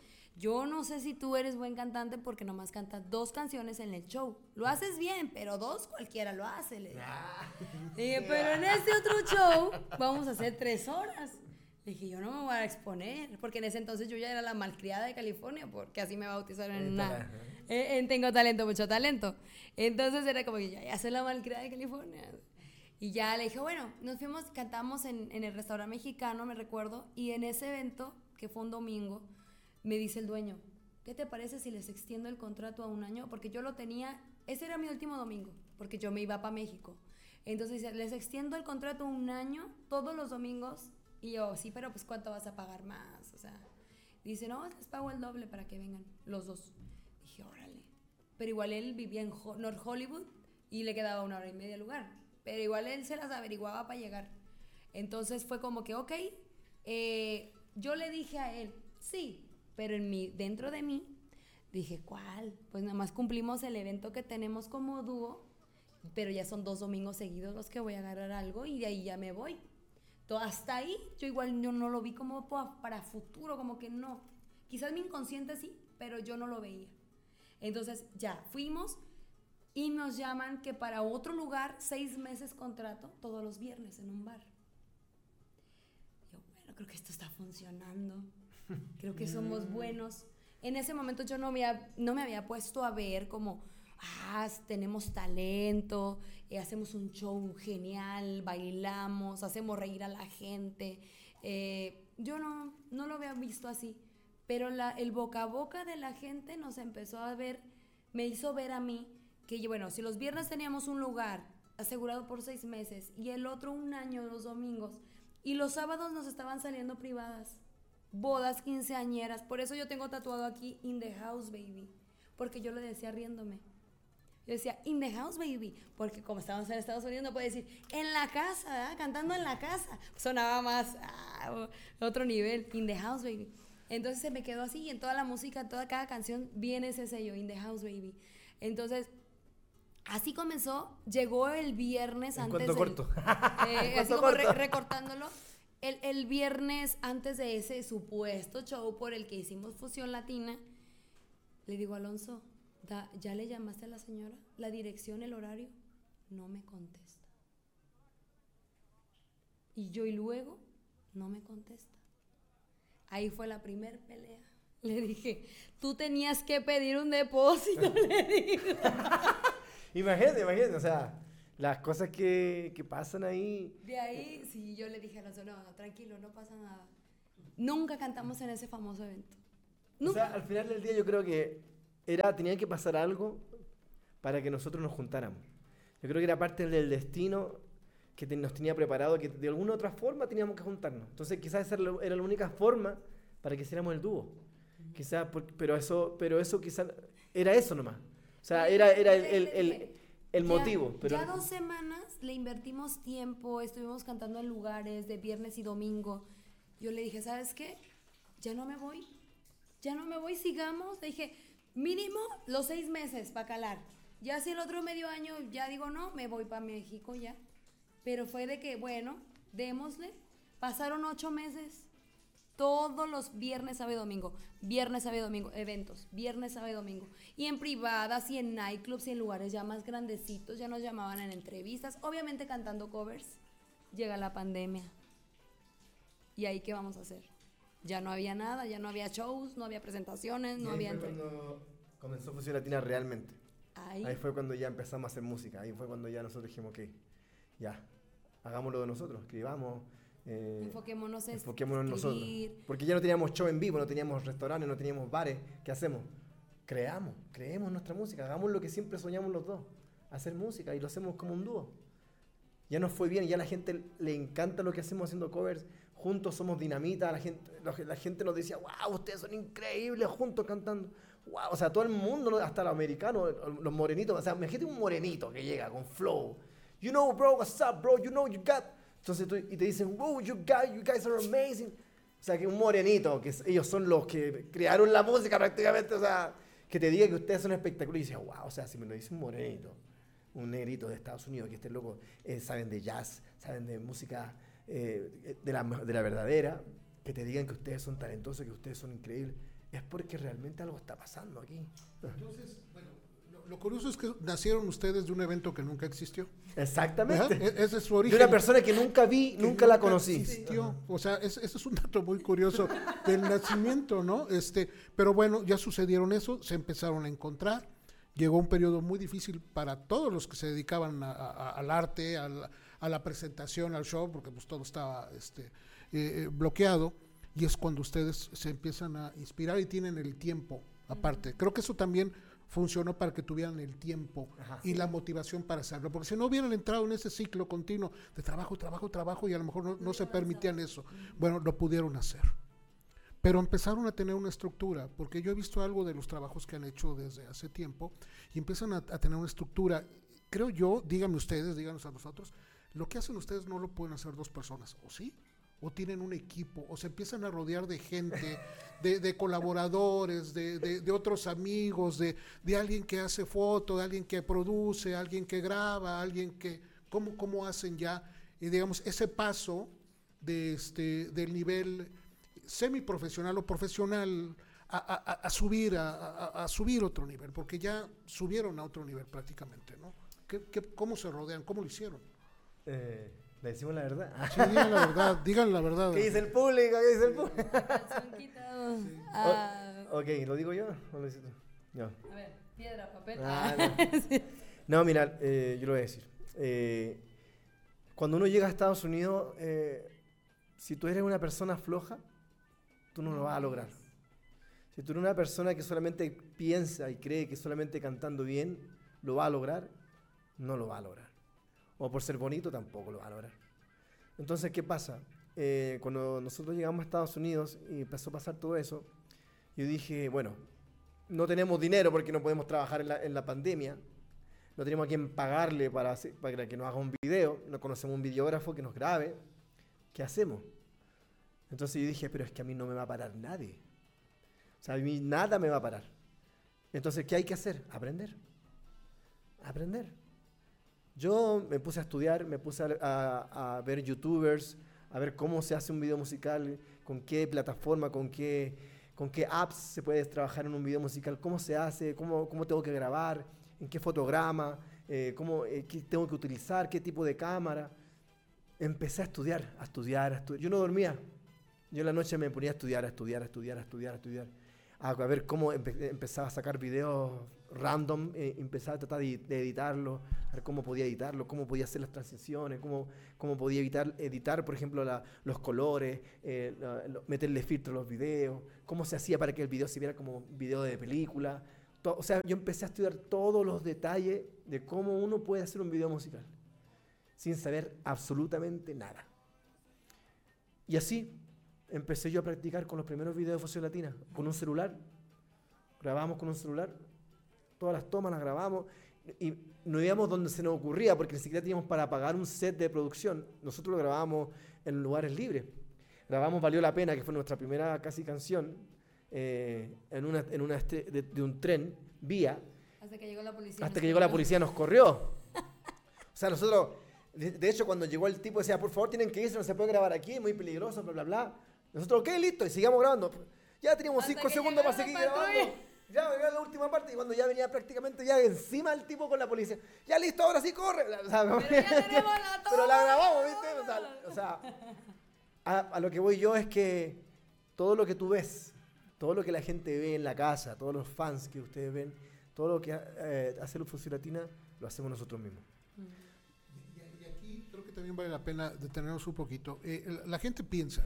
Speaker 2: Yo no sé si tú eres buen cantante porque nomás cantas dos canciones en el show. Lo haces bien, pero dos cualquiera lo hace. Le dije, le dije pero en este otro show vamos a hacer tres horas. Le dije, yo no me voy a exponer, porque en ese entonces yo ya era la malcriada de California, porque así me bautizaron en una... Eh, en Tengo Talento, Mucho Talento. Entonces era como que ya, ya soy la malcriada de California. Y ya le dije, bueno, nos fuimos, cantamos en, en el restaurante mexicano, me recuerdo, y en ese evento, que fue un domingo, me dice el dueño, ¿qué te parece si les extiendo el contrato a un año? Porque yo lo tenía, ese era mi último domingo, porque yo me iba para México. Entonces dice, les extiendo el contrato un año, todos los domingos. Y yo, sí, pero pues ¿cuánto vas a pagar más? O sea, dice, no, les pago el doble para que vengan los dos. Dije, órale. Pero igual él vivía en Ho- North Hollywood y le quedaba una hora y media al lugar. Pero igual él se las averiguaba para llegar. Entonces fue como que, ok, eh, yo le dije a él, sí, pero en mi, dentro de mí, dije, ¿cuál? Pues nada más cumplimos el evento que tenemos como dúo, pero ya son dos domingos seguidos los que voy a agarrar algo y de ahí ya me voy. Hasta ahí, yo igual yo no lo vi como para futuro, como que no. Quizás mi inconsciente sí, pero yo no lo veía. Entonces ya fuimos y nos llaman que para otro lugar, seis meses contrato, todos los viernes en un bar. Yo, bueno, creo que esto está funcionando. Creo que somos buenos. En ese momento yo no me había, no me había puesto a ver como... ah, tenemos talento, eh, hacemos un show genial, bailamos, hacemos reír a la gente. Eh, yo no, no lo había visto así, pero la, el boca a boca de la gente nos empezó a ver, me hizo ver a mí que, bueno, si los viernes teníamos un lugar asegurado por seis meses y el otro un año los domingos, y los sábados nos estaban saliendo privadas, bodas quinceañeras, por eso yo tengo tatuado aquí In the House Baby, porque yo lo decía riéndome. Yo decía, in the house, baby, porque como estábamos en Estados Unidos no puede decir, en la casa, ¿verdad? Cantando en la casa. Sonaba más, ah, otro nivel, in the house, baby. Entonces se me quedó así y en toda la música, toda cada canción viene ese sello, in the house, baby. Entonces, así comenzó, llegó el viernes
Speaker 3: en
Speaker 2: antes
Speaker 3: cuento
Speaker 2: del,
Speaker 3: corto.
Speaker 2: Eh, así como re, recortándolo. El, el viernes antes de ese supuesto show por el que hicimos Fusión Latina, le digo a Alonso, Da, ¿ya le llamaste a la señora? ¿La dirección, el horario? No me contesta. Y yo, y luego, no me contesta. Ahí fue la primer pelea. Le dije, tú tenías que pedir un depósito, le digo.
Speaker 3: Imagínate, imagínate, o sea, las cosas que, que pasan ahí.
Speaker 2: De ahí, sí, yo le dije a Alonso, no, no, tranquilo, no pasa nada. Nunca cantamos en ese famoso evento.
Speaker 3: O sea,
Speaker 2: Nunca.
Speaker 3: al final del día yo creo que era, tenía que pasar algo para que nosotros nos juntáramos. Yo creo que era parte del destino que te- nos tenía preparado, que de alguna u otra forma teníamos que juntarnos. Entonces quizás esa era la era la única forma para que hiciéramos el dúo. Quizás, por- pero eso, pero eso quizás era eso nomás. O sea, era, era el, el, el, el
Speaker 2: Ya-
Speaker 3: motivo. Pero
Speaker 2: Ya dos semanas le invertimos tiempo, estuvimos cantando en lugares de viernes y domingo. Yo le dije, ¿sabes qué? Ya no me voy. Ya no me voy, sigamos. Le dije, mínimo los seis meses para calar. Ya si el otro medio año ya digo no, me voy para México ya. Pero fue de que, bueno, démosle. Pasaron ocho meses. Todos los viernes, sábado y domingo. Viernes, sábado y domingo. Eventos. Viernes, sábado y domingo. Y en privadas y en nightclubs y en lugares ya más grandecitos. Ya nos llamaban en entrevistas. Obviamente cantando covers. Llega la pandemia. ¿Y ahí qué vamos a hacer? Ya no había nada, ya no había shows, no había presentaciones, no
Speaker 3: y ahí
Speaker 2: había...
Speaker 3: fue
Speaker 2: entre-
Speaker 3: cuando comenzó Fusión Latina realmente.
Speaker 2: Ahí,
Speaker 3: Ahí fue cuando ya empezamos a hacer música. Ahí fue cuando ya nosotros dijimos, ok, ya, hagámoslo de nosotros, escribamos. Eh,
Speaker 2: enfoquémonos en
Speaker 3: enfoquémonos en nosotros.
Speaker 2: escribir.
Speaker 3: Porque ya no teníamos show en vivo, no teníamos restaurantes, no teníamos bares. ¿Qué hacemos? Creamos, creemos nuestra música, hagamos lo que siempre soñamos los dos, hacer música, y lo hacemos como un dúo. Ya nos fue bien, ya a la gente le encanta lo que hacemos haciendo covers. Juntos somos dinamita, la gente, la, la gente nos decía, wow, ustedes son increíbles juntos cantando. Wow, o sea, todo el mundo, hasta los americanos, los morenitos, o sea, imagínate un morenito que llega con flow. You know, bro, what's up, bro, you know, you got. Entonces tú, y te dicen, wow, you guys, you guys are amazing. O sea, que un morenito, que es- ellos son los que crearon la música prácticamente, o sea, que te diga que ustedes son espectaculares y dices, wow, o sea, si me lo dice un morenito, un negrito de Estados Unidos, que esté loco, eh, saben de jazz, saben de música eh, de, la, de la verdadera, que te digan que ustedes son talentosos, que ustedes son increíbles, es porque realmente algo está pasando aquí.
Speaker 1: Entonces, bueno, lo, lo curioso es que nacieron ustedes de un evento que nunca existió.
Speaker 3: Exactamente.
Speaker 1: ¿Verdad? E- Ese es su
Speaker 3: De
Speaker 1: origen.
Speaker 3: una persona que nunca vi,
Speaker 1: que
Speaker 3: nunca la conocí.
Speaker 1: existió. O sea, es- ese es un dato muy curioso del nacimiento, ¿no? Este, pero bueno, ya sucedieron eso, se empezaron a encontrar. Llegó un periodo muy difícil para todos los que se dedicaban a- a- al arte, a la, a la presentación, al show, porque pues todo estaba este, eh, eh, bloqueado. Y es cuando ustedes se empiezan a inspirar y tienen el tiempo aparte. Creo que eso también funcionó para que tuvieran el tiempo
Speaker 3: Ajá,
Speaker 1: y
Speaker 3: sí.
Speaker 1: la motivación para hacerlo, porque si no hubieran entrado en ese ciclo continuo de trabajo, trabajo, trabajo y a lo mejor no, no se permitían eso, bueno, lo pudieron hacer. Pero empezaron a tener una estructura, porque yo he visto algo de los trabajos que han hecho desde hace tiempo y empiezan a, a tener una estructura. Creo yo, díganme ustedes, díganos a nosotros, lo que hacen ustedes no lo pueden hacer dos personas, ¿o sí? O tienen un equipo, o se empiezan a rodear de gente, de, de colaboradores, de, de, de otros amigos, de, de alguien que hace foto, de alguien que produce, alguien que graba, alguien que, ¿cómo, cómo hacen ya, y digamos, ese paso de este, del nivel semiprofesional o profesional a, a, a subir, a, a, a subir otro nivel, porque ya subieron a otro nivel prácticamente, ¿no? ¿Qué, qué, ¿Cómo se rodean? ¿Cómo lo hicieron?
Speaker 3: Eh, ¿Le decimos la verdad?
Speaker 1: Sí, digan la verdad, digan la verdad.
Speaker 3: ¿Qué dice el público? ¿Qué dice el público?
Speaker 2: Canción quitado. Ah,
Speaker 3: Ok, ¿lo digo yo o lo dices tú? No.
Speaker 2: a ver, piedra, papel.
Speaker 3: Ah, no. No, mira, eh, yo lo voy a decir. Eh, cuando uno llega a Estados Unidos, eh, si tú eres una persona floja, tú no lo vas a lograr. Si tú eres una persona que solamente piensa y cree que solamente cantando bien lo va a lograr, no lo va a lograr. O por ser bonito tampoco lo va a lograr. Entonces, ¿qué pasa? Eh, cuando nosotros llegamos a Estados Unidos y empezó a pasar todo eso, yo dije, bueno, no tenemos dinero porque no podemos trabajar en la, en la pandemia, no tenemos a quien pagarle para, hacer- para que nos haga un video, no conocemos un videógrafo que nos grabe, ¿qué hacemos? Entonces yo dije, pero es que a mí no me va a parar nadie. O sea, a mí nada me va a parar. Entonces, ¿qué hay que hacer? Aprender. Aprender. Yo me puse a estudiar, me puse a, a- a ver youtubers, a ver cómo se hace un video musical, con qué plataforma, con qué, con qué apps se puede trabajar en un video musical, cómo se hace, cómo, cómo tengo que grabar, en qué fotograma, eh, cómo, eh, qué tengo que utilizar, qué tipo de cámara. Empecé a estudiar, a estudiar, a estudiar. Yo no dormía. Yo en la noche me ponía a estudiar, a estudiar, a estudiar, a estudiar, a estudiar. a, a ver cómo empe- empezaba a sacar videos random, eh, empezaba a tratar de, de editarlo, a ver cómo podía editarlo, cómo podía hacer las transiciones, cómo, cómo podía evitar, editar, por ejemplo, la, los colores, eh, la, lo, meterle filtro a los videos, cómo se hacía para que el video se viera como video de película. To- o sea, yo empecé a estudiar todos los detalles de cómo uno puede hacer un video musical, sin saber absolutamente nada. Y así empecé yo a practicar con los primeros videos de Fusión Latina, con un celular. Grabamos con un celular, todas las tomas las grabamos y no íbamos donde se nos ocurría porque ni siquiera teníamos para pagar un set de producción. Nosotros lo grabábamos en lugares libres. Grabamos Valió la Pena, que fue nuestra primera casi canción, eh, en una, en una este, de, de un tren, vía.
Speaker 2: Hasta que llegó la policía.
Speaker 3: Hasta que llegó la policía nos corrió. O sea, nosotros, de, de hecho, cuando llegó el tipo decía, por favor, tienen que irse, no se puede grabar aquí, es muy peligroso, bla, bla, bla. Nosotros, ok, listo, y sigamos grabando. Ya teníamos
Speaker 2: Hasta
Speaker 3: cinco
Speaker 2: que
Speaker 3: segundos para
Speaker 2: llegara
Speaker 3: seguir
Speaker 2: la patrulla.
Speaker 3: grabando. Ya venía la última parte y cuando ya venía prácticamente ya encima el tipo con la policía. Ya listo, ahora sí corre. O sea, como-
Speaker 2: Pero ya tenemos la
Speaker 3: Pero la
Speaker 2: toma.
Speaker 3: grabamos, ¿viste? O sea, o sea, a, a lo que voy yo es que todo lo que tú ves, todo lo que la gente ve en la casa, todos los fans que ustedes ven, todo lo que eh, hace la Fusión Latina, lo hacemos nosotros mismos.
Speaker 1: Y, y aquí creo que también vale la pena detenernos un poquito. Eh, la, la gente piensa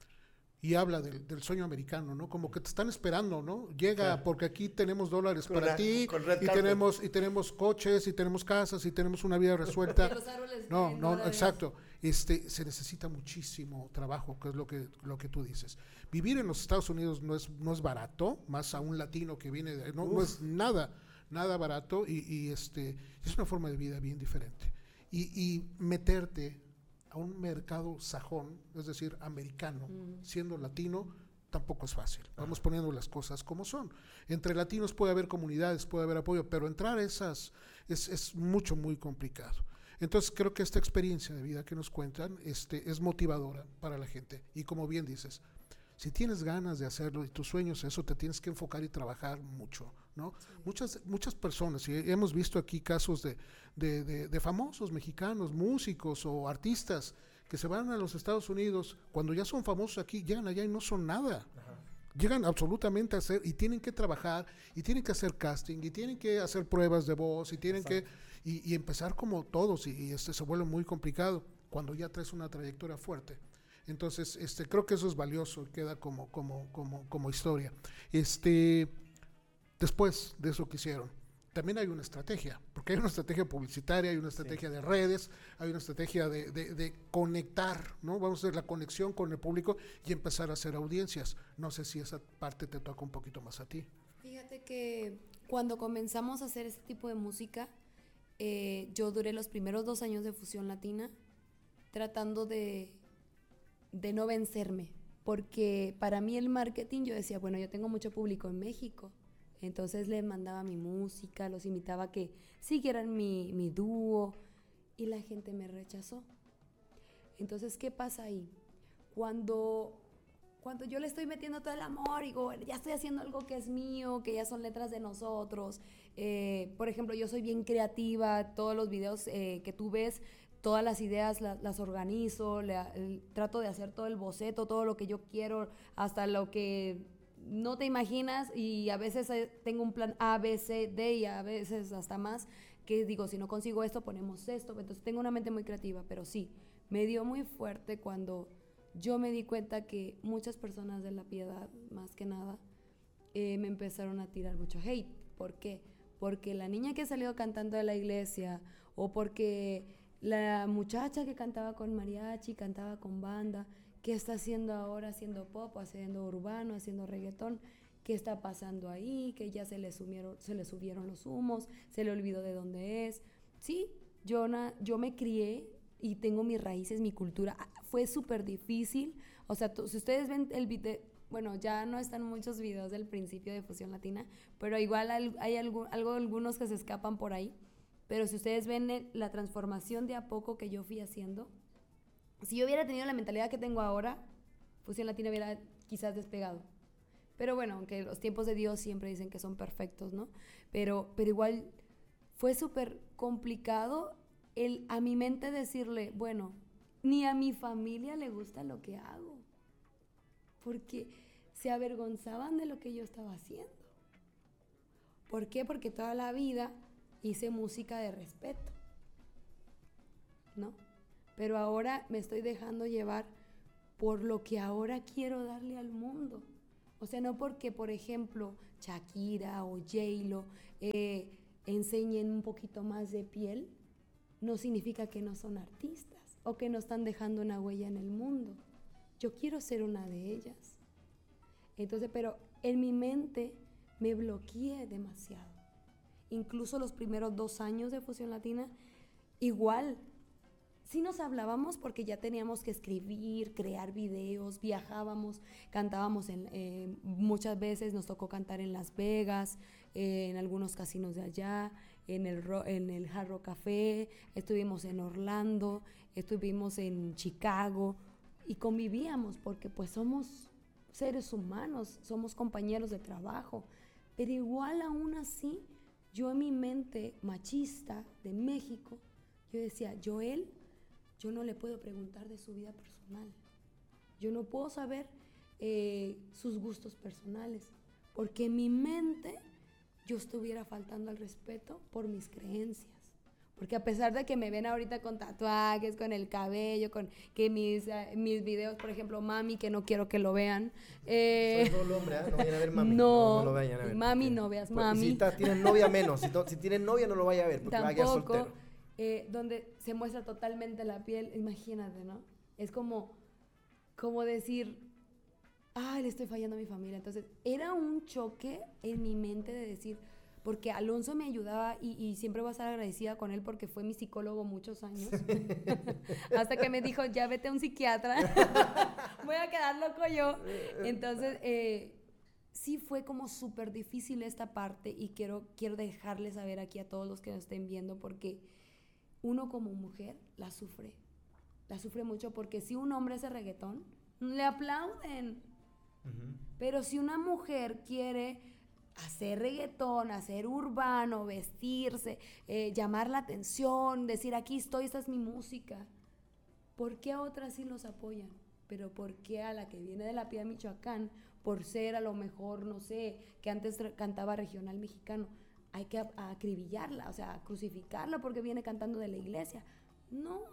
Speaker 1: y habla del, del sueño americano, ¿no? Como que te están esperando, ¿no? Llega
Speaker 3: Claro.
Speaker 1: porque aquí tenemos dólares
Speaker 3: Con
Speaker 1: para
Speaker 3: la-
Speaker 1: ti
Speaker 3: con red
Speaker 1: y
Speaker 3: carpet.
Speaker 1: tenemos y tenemos coches y tenemos casas y tenemos una vida resuelta.
Speaker 2: Y los árboles
Speaker 1: No,
Speaker 2: en
Speaker 1: no,
Speaker 2: dólares.
Speaker 1: exacto. Este, se necesita muchísimo trabajo, que es lo que lo que tú dices. Vivir en los Estados Unidos no es no es barato, más a un latino que viene de, no, no es nada nada barato y, y este es una forma de vida bien diferente. Y, y meterte a un mercado sajón, es decir, americano,
Speaker 2: Mm.
Speaker 1: siendo latino, tampoco es fácil. Vamos poniendo las cosas como son. Entre latinos puede haber comunidades, puede haber apoyo, pero entrar a esas es, es mucho, muy complicado. Entonces creo que esta experiencia de vida que nos cuentan este, es motivadora para la gente. Y como bien dices, si tienes ganas de hacerlo y tus sueños, eso te tienes que enfocar y trabajar mucho, ¿no?
Speaker 2: Sí.
Speaker 1: Muchas, muchas personas, y hemos visto aquí casos de, de, de, de famosos mexicanos, músicos o artistas que se van a los Estados Unidos, cuando ya son famosos aquí, llegan allá y no son nada.
Speaker 3: Ajá.
Speaker 1: Llegan absolutamente a hacer, y tienen que trabajar, y tienen que hacer casting, y tienen que hacer pruebas de voz, y tienen
Speaker 3: Exacto.
Speaker 1: que, y, y empezar como todos, y, y este se vuelve muy complicado cuando ya traes una trayectoria fuerte. Entonces, este, creo que eso es valioso y queda como, como, como, como historia. Este, después de eso que hicieron, también hay una estrategia, porque hay una estrategia publicitaria, hay una estrategia de redes, hay una estrategia de, de, de conectar, ¿no? Vamos a hacer la conexión con el público y empezar a hacer audiencias. No sé si esa parte te toca un poquito más a ti.
Speaker 2: Fíjate que cuando comenzamos a hacer este tipo de música, eh, yo duré los primeros dos años de Fusión Latina tratando de, de no vencerme, porque para mí el marketing, yo decía, bueno, yo tengo mucho público en México, entonces les mandaba mi música, los invitaba a que siguieran mi, mi dúo, y la gente me rechazó. Entonces, ¿qué pasa ahí? Cuando... Cuando yo le estoy metiendo todo el amor y digo, ya estoy haciendo algo que es mío, que ya son letras de nosotros. Eh, por ejemplo, yo soy bien creativa, todos los videos eh, que tú ves, todas las ideas la, las organizo, le, el, trato de hacer todo el boceto, todo lo que yo quiero, hasta lo que no te imaginas, y a veces eh, tengo un plan A, B, C, D y a veces hasta más, que digo, si no consigo esto, ponemos esto. Entonces tengo una mente muy creativa, pero sí, me dio muy fuerte cuando... yo me di cuenta que muchas personas de La Piedad, más que nada, eh, me empezaron a tirar mucho hate. ¿Por qué? Porque la niña que salió cantando de la iglesia, o porque la muchacha que cantaba con mariachi, cantaba con banda, ¿qué está haciendo ahora haciendo pop, haciendo urbano, haciendo reggaetón? ¿Qué está pasando ahí? Que ya se le, sumieron, se le subieron los humos, se le olvidó de dónde es. Sí, yo, na, yo me crié y tengo mis raíces, mi cultura. Fue súper difícil. O sea, tú, si ustedes ven el video, bueno, ya no están muchos videos del principio de Fusión Latina, pero igual hay, hay algo, algo, algunos que se escapan por ahí. Pero si ustedes ven el, la transformación de a poco que yo fui haciendo, si yo hubiera tenido la mentalidad que tengo ahora, Fusión Latina hubiera quizás despegado. Pero bueno, aunque los tiempos de Dios siempre dicen que son perfectos, ¿no? Pero, pero igual fue súper complicado el a mi mente decirle, bueno, ni a mi familia le gusta lo que hago, porque se avergonzaban de lo que yo estaba haciendo. ¿Por qué? Porque toda la vida hice música de respeto, ¿no? Pero ahora me estoy dejando llevar por lo que ahora quiero darle al mundo. O sea, no porque, por ejemplo, Shakira o J-Lo eh, enseñen un poquito más de piel, no significa que no son artistas o que no están dejando una huella en el mundo. Yo quiero ser una de ellas. Entonces, pero en mi mente me bloqueé demasiado. Incluso los primeros dos años de Fusión Latina, igual, sí nos hablábamos porque ya teníamos que escribir, crear videos, viajábamos, cantábamos en, eh, muchas veces, nos tocó cantar en Las Vegas, eh, en algunos casinos de allá, en el, en el Hard Rock Café, estuvimos en Orlando, estuvimos en Chicago y convivíamos porque pues somos seres humanos, somos compañeros de trabajo, pero igual aún así, yo en mi mente machista de México, yo decía, Joel, yo no le puedo preguntar de su vida personal. Yo no puedo saber eh, sus gustos personales, porque en mi mente yo estuviera faltando al respeto por mis creencias. Porque a pesar de que me ven ahorita con tatuajes, con el cabello, con que mis, uh, mis videos, por ejemplo, Mami, que no quiero que lo vean. Eh,
Speaker 3: Soy todo hombre, ¿eh? No vayan a ver Mami.
Speaker 2: No,
Speaker 3: no, no lo vayan a ver.
Speaker 2: Mami, no veas
Speaker 3: pues,
Speaker 2: Mami.
Speaker 3: Si estás, tienes novia, menos. Si, to, si tienes novia, no lo vayas a ver, porque va a quedar
Speaker 2: Tampoco.
Speaker 3: soltero.
Speaker 2: Eh, donde se muestra totalmente la piel, imagínate, ¿no? Es como, como decir, ay, le estoy fallando a mi familia. Entonces, era un choque en mi mente de decir, porque Alonso me ayudaba y, y siempre voy a estar agradecida con él porque fue mi psicólogo muchos años. Hasta que me dijo, ya vete a un psiquiatra, voy a quedar loco yo. Entonces, eh, sí fue como súper difícil esta parte y quiero, quiero dejarles saber aquí a todos los que nos estén viendo porque uno como mujer la sufre, la sufre mucho porque si un hombre hace reggaetón, le aplauden. Uh-huh. Pero si una mujer quiere hacer reggaetón, hacer urbano, vestirse, eh, llamar la atención, decir aquí estoy, esta es mi música, ¿por qué a otras sí los apoyan? Pero ¿por qué a la que viene de la Piedad Michoacán, por ser a lo mejor, no sé, que antes cantaba regional mexicano, hay que acribillarla, o sea, crucificarla porque viene cantando de la iglesia? No.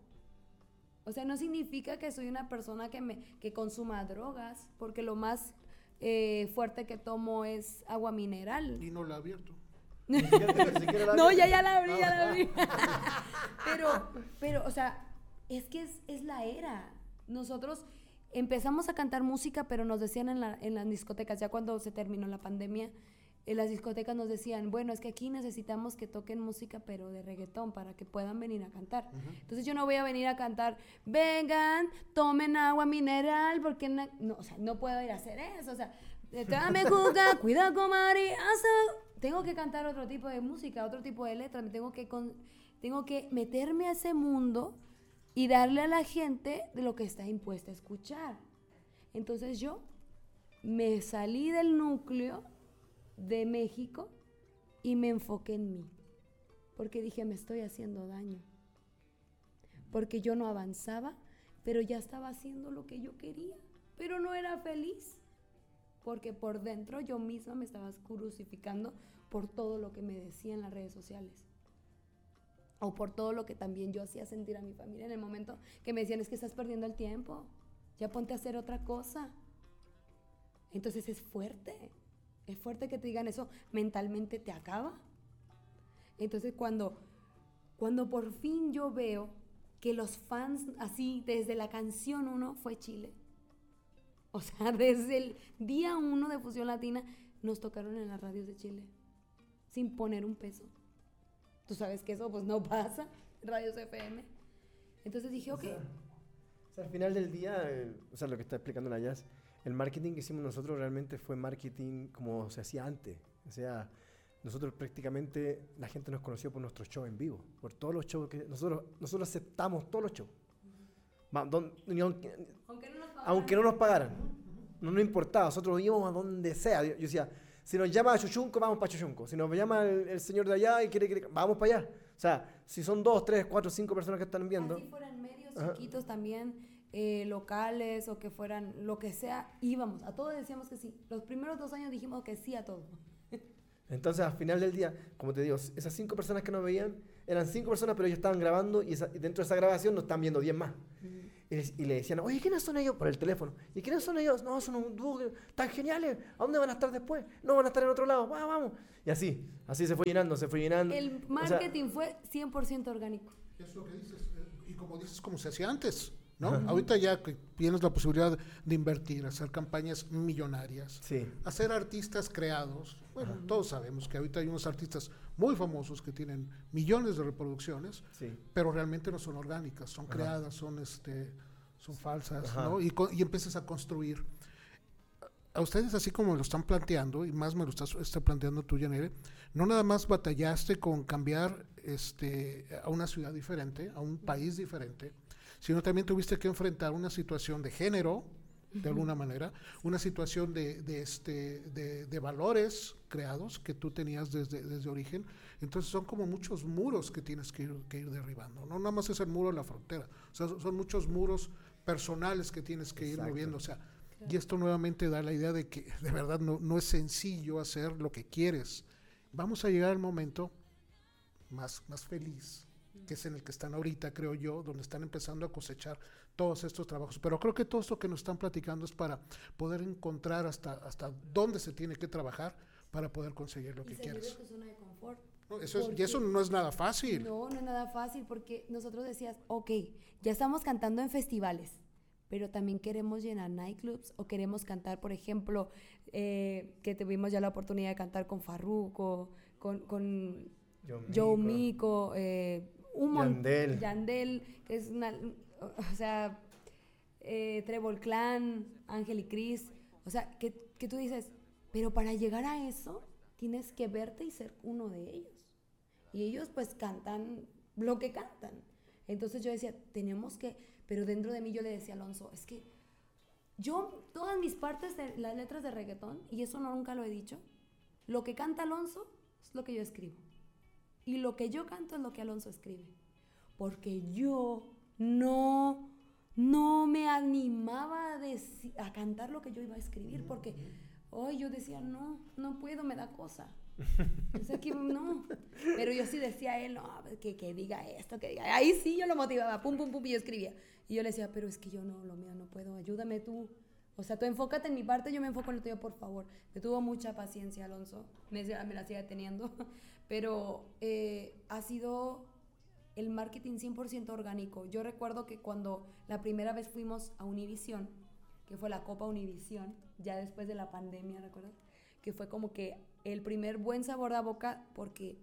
Speaker 2: O sea, no significa que soy una persona que, me, que consuma drogas, porque lo más eh, fuerte que tomo es agua mineral.
Speaker 1: Y no la he abierto.
Speaker 3: Ni siquiera, ni siquiera la
Speaker 2: no,
Speaker 3: abierto.
Speaker 2: ya, ya la abrí, ya la abrí. pero, pero, o sea, es que es, es la era. Nosotros empezamos a cantar música, pero nos decían en, la, en las discotecas, ya cuando se terminó la pandemia, en las discotecas nos decían, bueno, es que aquí necesitamos que toquen música, pero de reggaetón, para que puedan venir a cantar. Uh-huh. Entonces yo no voy a venir a cantar, vengan, tomen agua mineral, porque no, no, o sea, no puedo ir a hacer eso, o sea, tráeme cuca, cuida con María, tengo que cantar otro tipo de música, otro tipo de letras, me tengo que, con, tengo que meterme a ese mundo y darle a la gente de lo que está impuesta a escuchar. Entonces yo me salí del núcleo de México y me enfoqué en mí, porque dije, me estoy haciendo daño, porque yo no avanzaba, pero ya estaba haciendo lo que yo quería, pero no era feliz, porque por dentro yo misma me estaba crucificando por todo lo que me decía en las redes sociales, o por todo lo que también yo hacía sentir a mi familia en el momento que me decían, es que estás perdiendo el tiempo, ya ponte a hacer otra cosa. Entonces es fuerte. Es fuerte que te digan eso, mentalmente te acaba. Entonces cuando, cuando por fin yo veo que los fans, así desde la canción uno, fue Chile. O sea, desde el día uno de Fusión Latina nos tocaron en las radios de Chile, sin poner un peso. Tú sabes que eso pues no pasa, radios F M. Entonces dije, ok.
Speaker 3: O sea, o sea, al final del día, eh, o sea, lo que está explicando la Jazz, el marketing que hicimos nosotros realmente fue marketing como se hacía antes. O sea, nosotros prácticamente, la gente nos conoció por nuestros shows en vivo, por todos los shows que nosotros, nosotros aceptamos todos los shows. Uh-huh. Don, aunque, aunque, no aunque no nos pagaran, no nos importaba, nosotros íbamos a donde sea. Yo, yo decía, si nos llama a Chuchunco, vamos para Chuchunco. Si nos llama el, el señor de allá y quiere, quiere, vamos para allá. O sea, si son dos, tres, cuatro, cinco personas que están viendo.
Speaker 2: Así fueran medios chiquitos también. eh, locales o que fueran lo que sea, íbamos, a todos decíamos que sí. Los primeros dos años dijimos que sí a todo.
Speaker 3: Entonces, al final del día, como te digo, esas cinco personas que nos veían, eran cinco personas, pero ellos estaban grabando y, esa, y dentro de esa grabación nos están viendo diez más. Mm. Y, les, y le decían, oye, ¿quiénes son ellos? Por el teléfono. ¿Y quiénes son ellos? No, son un dúo tan geniales. ¿A dónde van a estar después? No, van a estar en otro lado. Va, vamos. Y así, así se fue llenando, se fue llenando.
Speaker 2: El marketing o sea, fue cien por ciento orgánico.
Speaker 1: Es lo que dices. Y como dices, como se hacía antes. ¿No? Uh-huh. Ahorita ya que tienes la posibilidad de invertir, hacer campañas millonarias,
Speaker 3: sí.
Speaker 1: hacer artistas creados. Bueno, uh-huh. todos sabemos que ahorita hay unos artistas muy famosos que tienen millones de reproducciones,
Speaker 3: sí.
Speaker 1: pero realmente no son orgánicas, son uh-huh. creadas, son este, son falsas, uh-huh. ¿no? Y, y empiezas a construir. A ustedes, así como lo están planteando, y más me lo estás está planteando tú, Yanire, no nada más batallaste con cambiar este, a una ciudad diferente, a un país diferente, sino también tuviste que enfrentar una situación de género, de uh-huh. alguna manera, una situación de, de, este, de, de valores creados que tú tenías desde, desde origen. Entonces son como muchos muros que tienes que ir, que ir derribando. No nada más es el muro de la frontera, o sea, son muchos muros personales que tienes que Exacto. ir moviendo. O sea, claro. Y esto nuevamente da la idea de que de verdad no, no es sencillo hacer lo que quieres. Vamos a llegar al momento más, más feliz, que es en el que están ahorita, creo yo, donde están empezando a cosechar todos estos trabajos. Pero creo que todo esto que nos están platicando es para poder encontrar hasta, hasta dónde se tiene que trabajar para poder conseguir lo
Speaker 2: y
Speaker 1: que quieres.
Speaker 2: Tu zona de confort.
Speaker 1: No, eso es, y eso no es nada fácil.
Speaker 2: No, no es nada fácil porque nosotros decías, ok, ya estamos cantando en festivales, pero también queremos llenar nightclubs o queremos cantar, por ejemplo, eh, que tuvimos ya la oportunidad de cantar con Farruko, con, con Joe Mico, eh, un
Speaker 3: Yandel.
Speaker 2: Yandel, que es una, o sea, eh, Trevor Clan, Ángel y Cris, o sea, que, que tú dices, pero para llegar a eso tienes que verte y ser uno de ellos. Y ellos pues cantan lo que cantan. Entonces yo decía, tenemos que, pero dentro de mí yo le decía a Alonso, es que yo, todas mis partes de las letras de reggaetón, y eso no, nunca lo he dicho, lo que canta Alonso es lo que yo escribo. Y lo que yo canto es lo que Alonso escribe. Porque yo no, no me animaba a, deci- a cantar lo que yo iba a escribir. Porque hoy yo decía, no, no puedo, me da cosa. O sea, que no. Pero yo sí decía a él, no, que, que diga esto, que diga. Ahí sí yo lo motivaba, pum, pum, pum, y yo escribía. Y yo le decía, pero es que yo no, lo mío no puedo, ayúdame tú. O sea, tú enfócate en mi parte, yo me enfoco en lo tuyo, por favor. Me tuvo mucha paciencia, Alonso. Me, me la sigue teniendo. Pero eh, ha sido el marketing cien por ciento orgánico. Yo recuerdo que cuando la primera vez fuimos a Univisión, que fue la Copa Univisión, ya después de la pandemia, ¿recuerdas? Que fue como que el primer buen sabor de boca, porque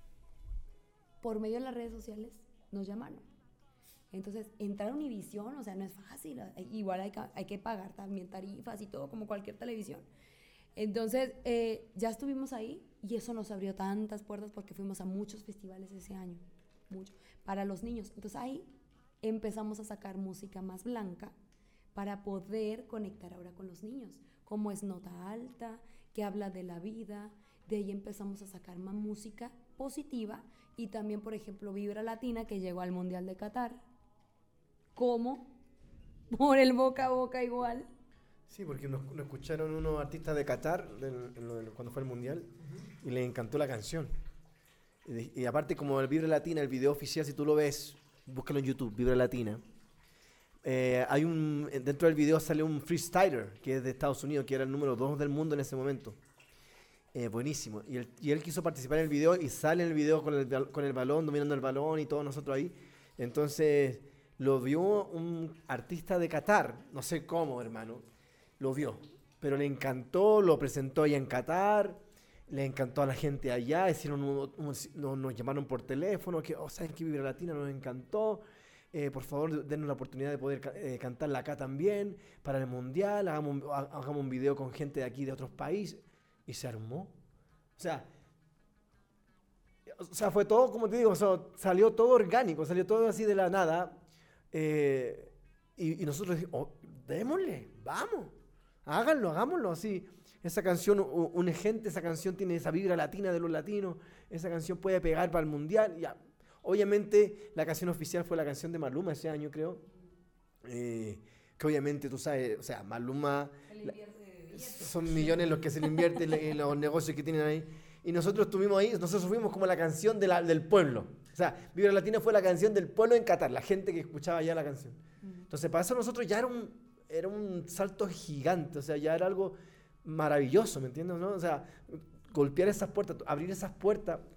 Speaker 2: por medio de las redes sociales nos llamaron. Entonces, entrar a Univisión, o sea, no es fácil. Igual hay que, hay que pagar también tarifas y todo, como cualquier televisión. Entonces, eh, ya estuvimos ahí y eso nos abrió tantas puertas porque fuimos a muchos festivales ese año, mucho, para los niños. Entonces, ahí empezamos a sacar música más blanca para poder conectar ahora con los niños, como es Nota Alta, que habla de la vida. De ahí empezamos a sacar más música positiva y también, por ejemplo, Vibra Latina, que llegó al Mundial de Qatar. ¿Cómo? Por el boca a boca igual.
Speaker 3: Sí, porque nos, nos escucharon unos artistas de Qatar del, del, cuando fue el Mundial uh-huh. y les encantó la canción. Y, y aparte, como el Vibra Latina, el video oficial, si tú lo ves, búscalo en YouTube, Vibra Latina. Eh, hay un, dentro del video sale un freestyler que es de Estados Unidos, que era el número dos del mundo en ese momento. Eh, buenísimo. Y él, y él quiso participar en el video y sale en el video con el, con el balón, dominando el balón y todos nosotros ahí. Entonces lo vio un artista de Qatar, no sé cómo, hermano, lo vio, pero le encantó, lo presentó allá en Qatar, le encantó a la gente allá, hicieron un, un, nos, nos llamaron por teléfono, que, oh, ¿saben qué? Vibra Latina nos encantó. Eh, por favor, dennos la oportunidad de poder eh, cantarla acá también, para el Mundial, hagamos, hagamos un video con gente de aquí, de otros países, y se armó. O sea, o sea fue todo, como te digo, o sea, salió todo orgánico, salió todo así de la nada, eh, y, y nosotros dijimos, oh, démosle, vamos, háganlo, hagámoslo así. Esa canción une gente, esa canción tiene esa vibra latina de los latinos, esa canción puede pegar para el Mundial, ya. Obviamente, la canción oficial fue la canción de Maluma ese año, creo. eh, que obviamente tú sabes, o sea, Maluma,
Speaker 2: Él
Speaker 3: la-
Speaker 2: invierte billetes.
Speaker 3: son millones los que se le invierten en los negocios que tienen ahí. Y nosotros estuvimos ahí, nosotros fuimos como la canción de la- del pueblo. O sea, Vibra Latina fue la canción del pueblo en Qatar, la gente que escuchaba ya la canción. Entonces, para eso nosotros ya era un, era un salto gigante, o sea, ya era algo maravilloso, ¿me entiendes? ¿No? O sea, golpear esas puertas, abrir esas puertas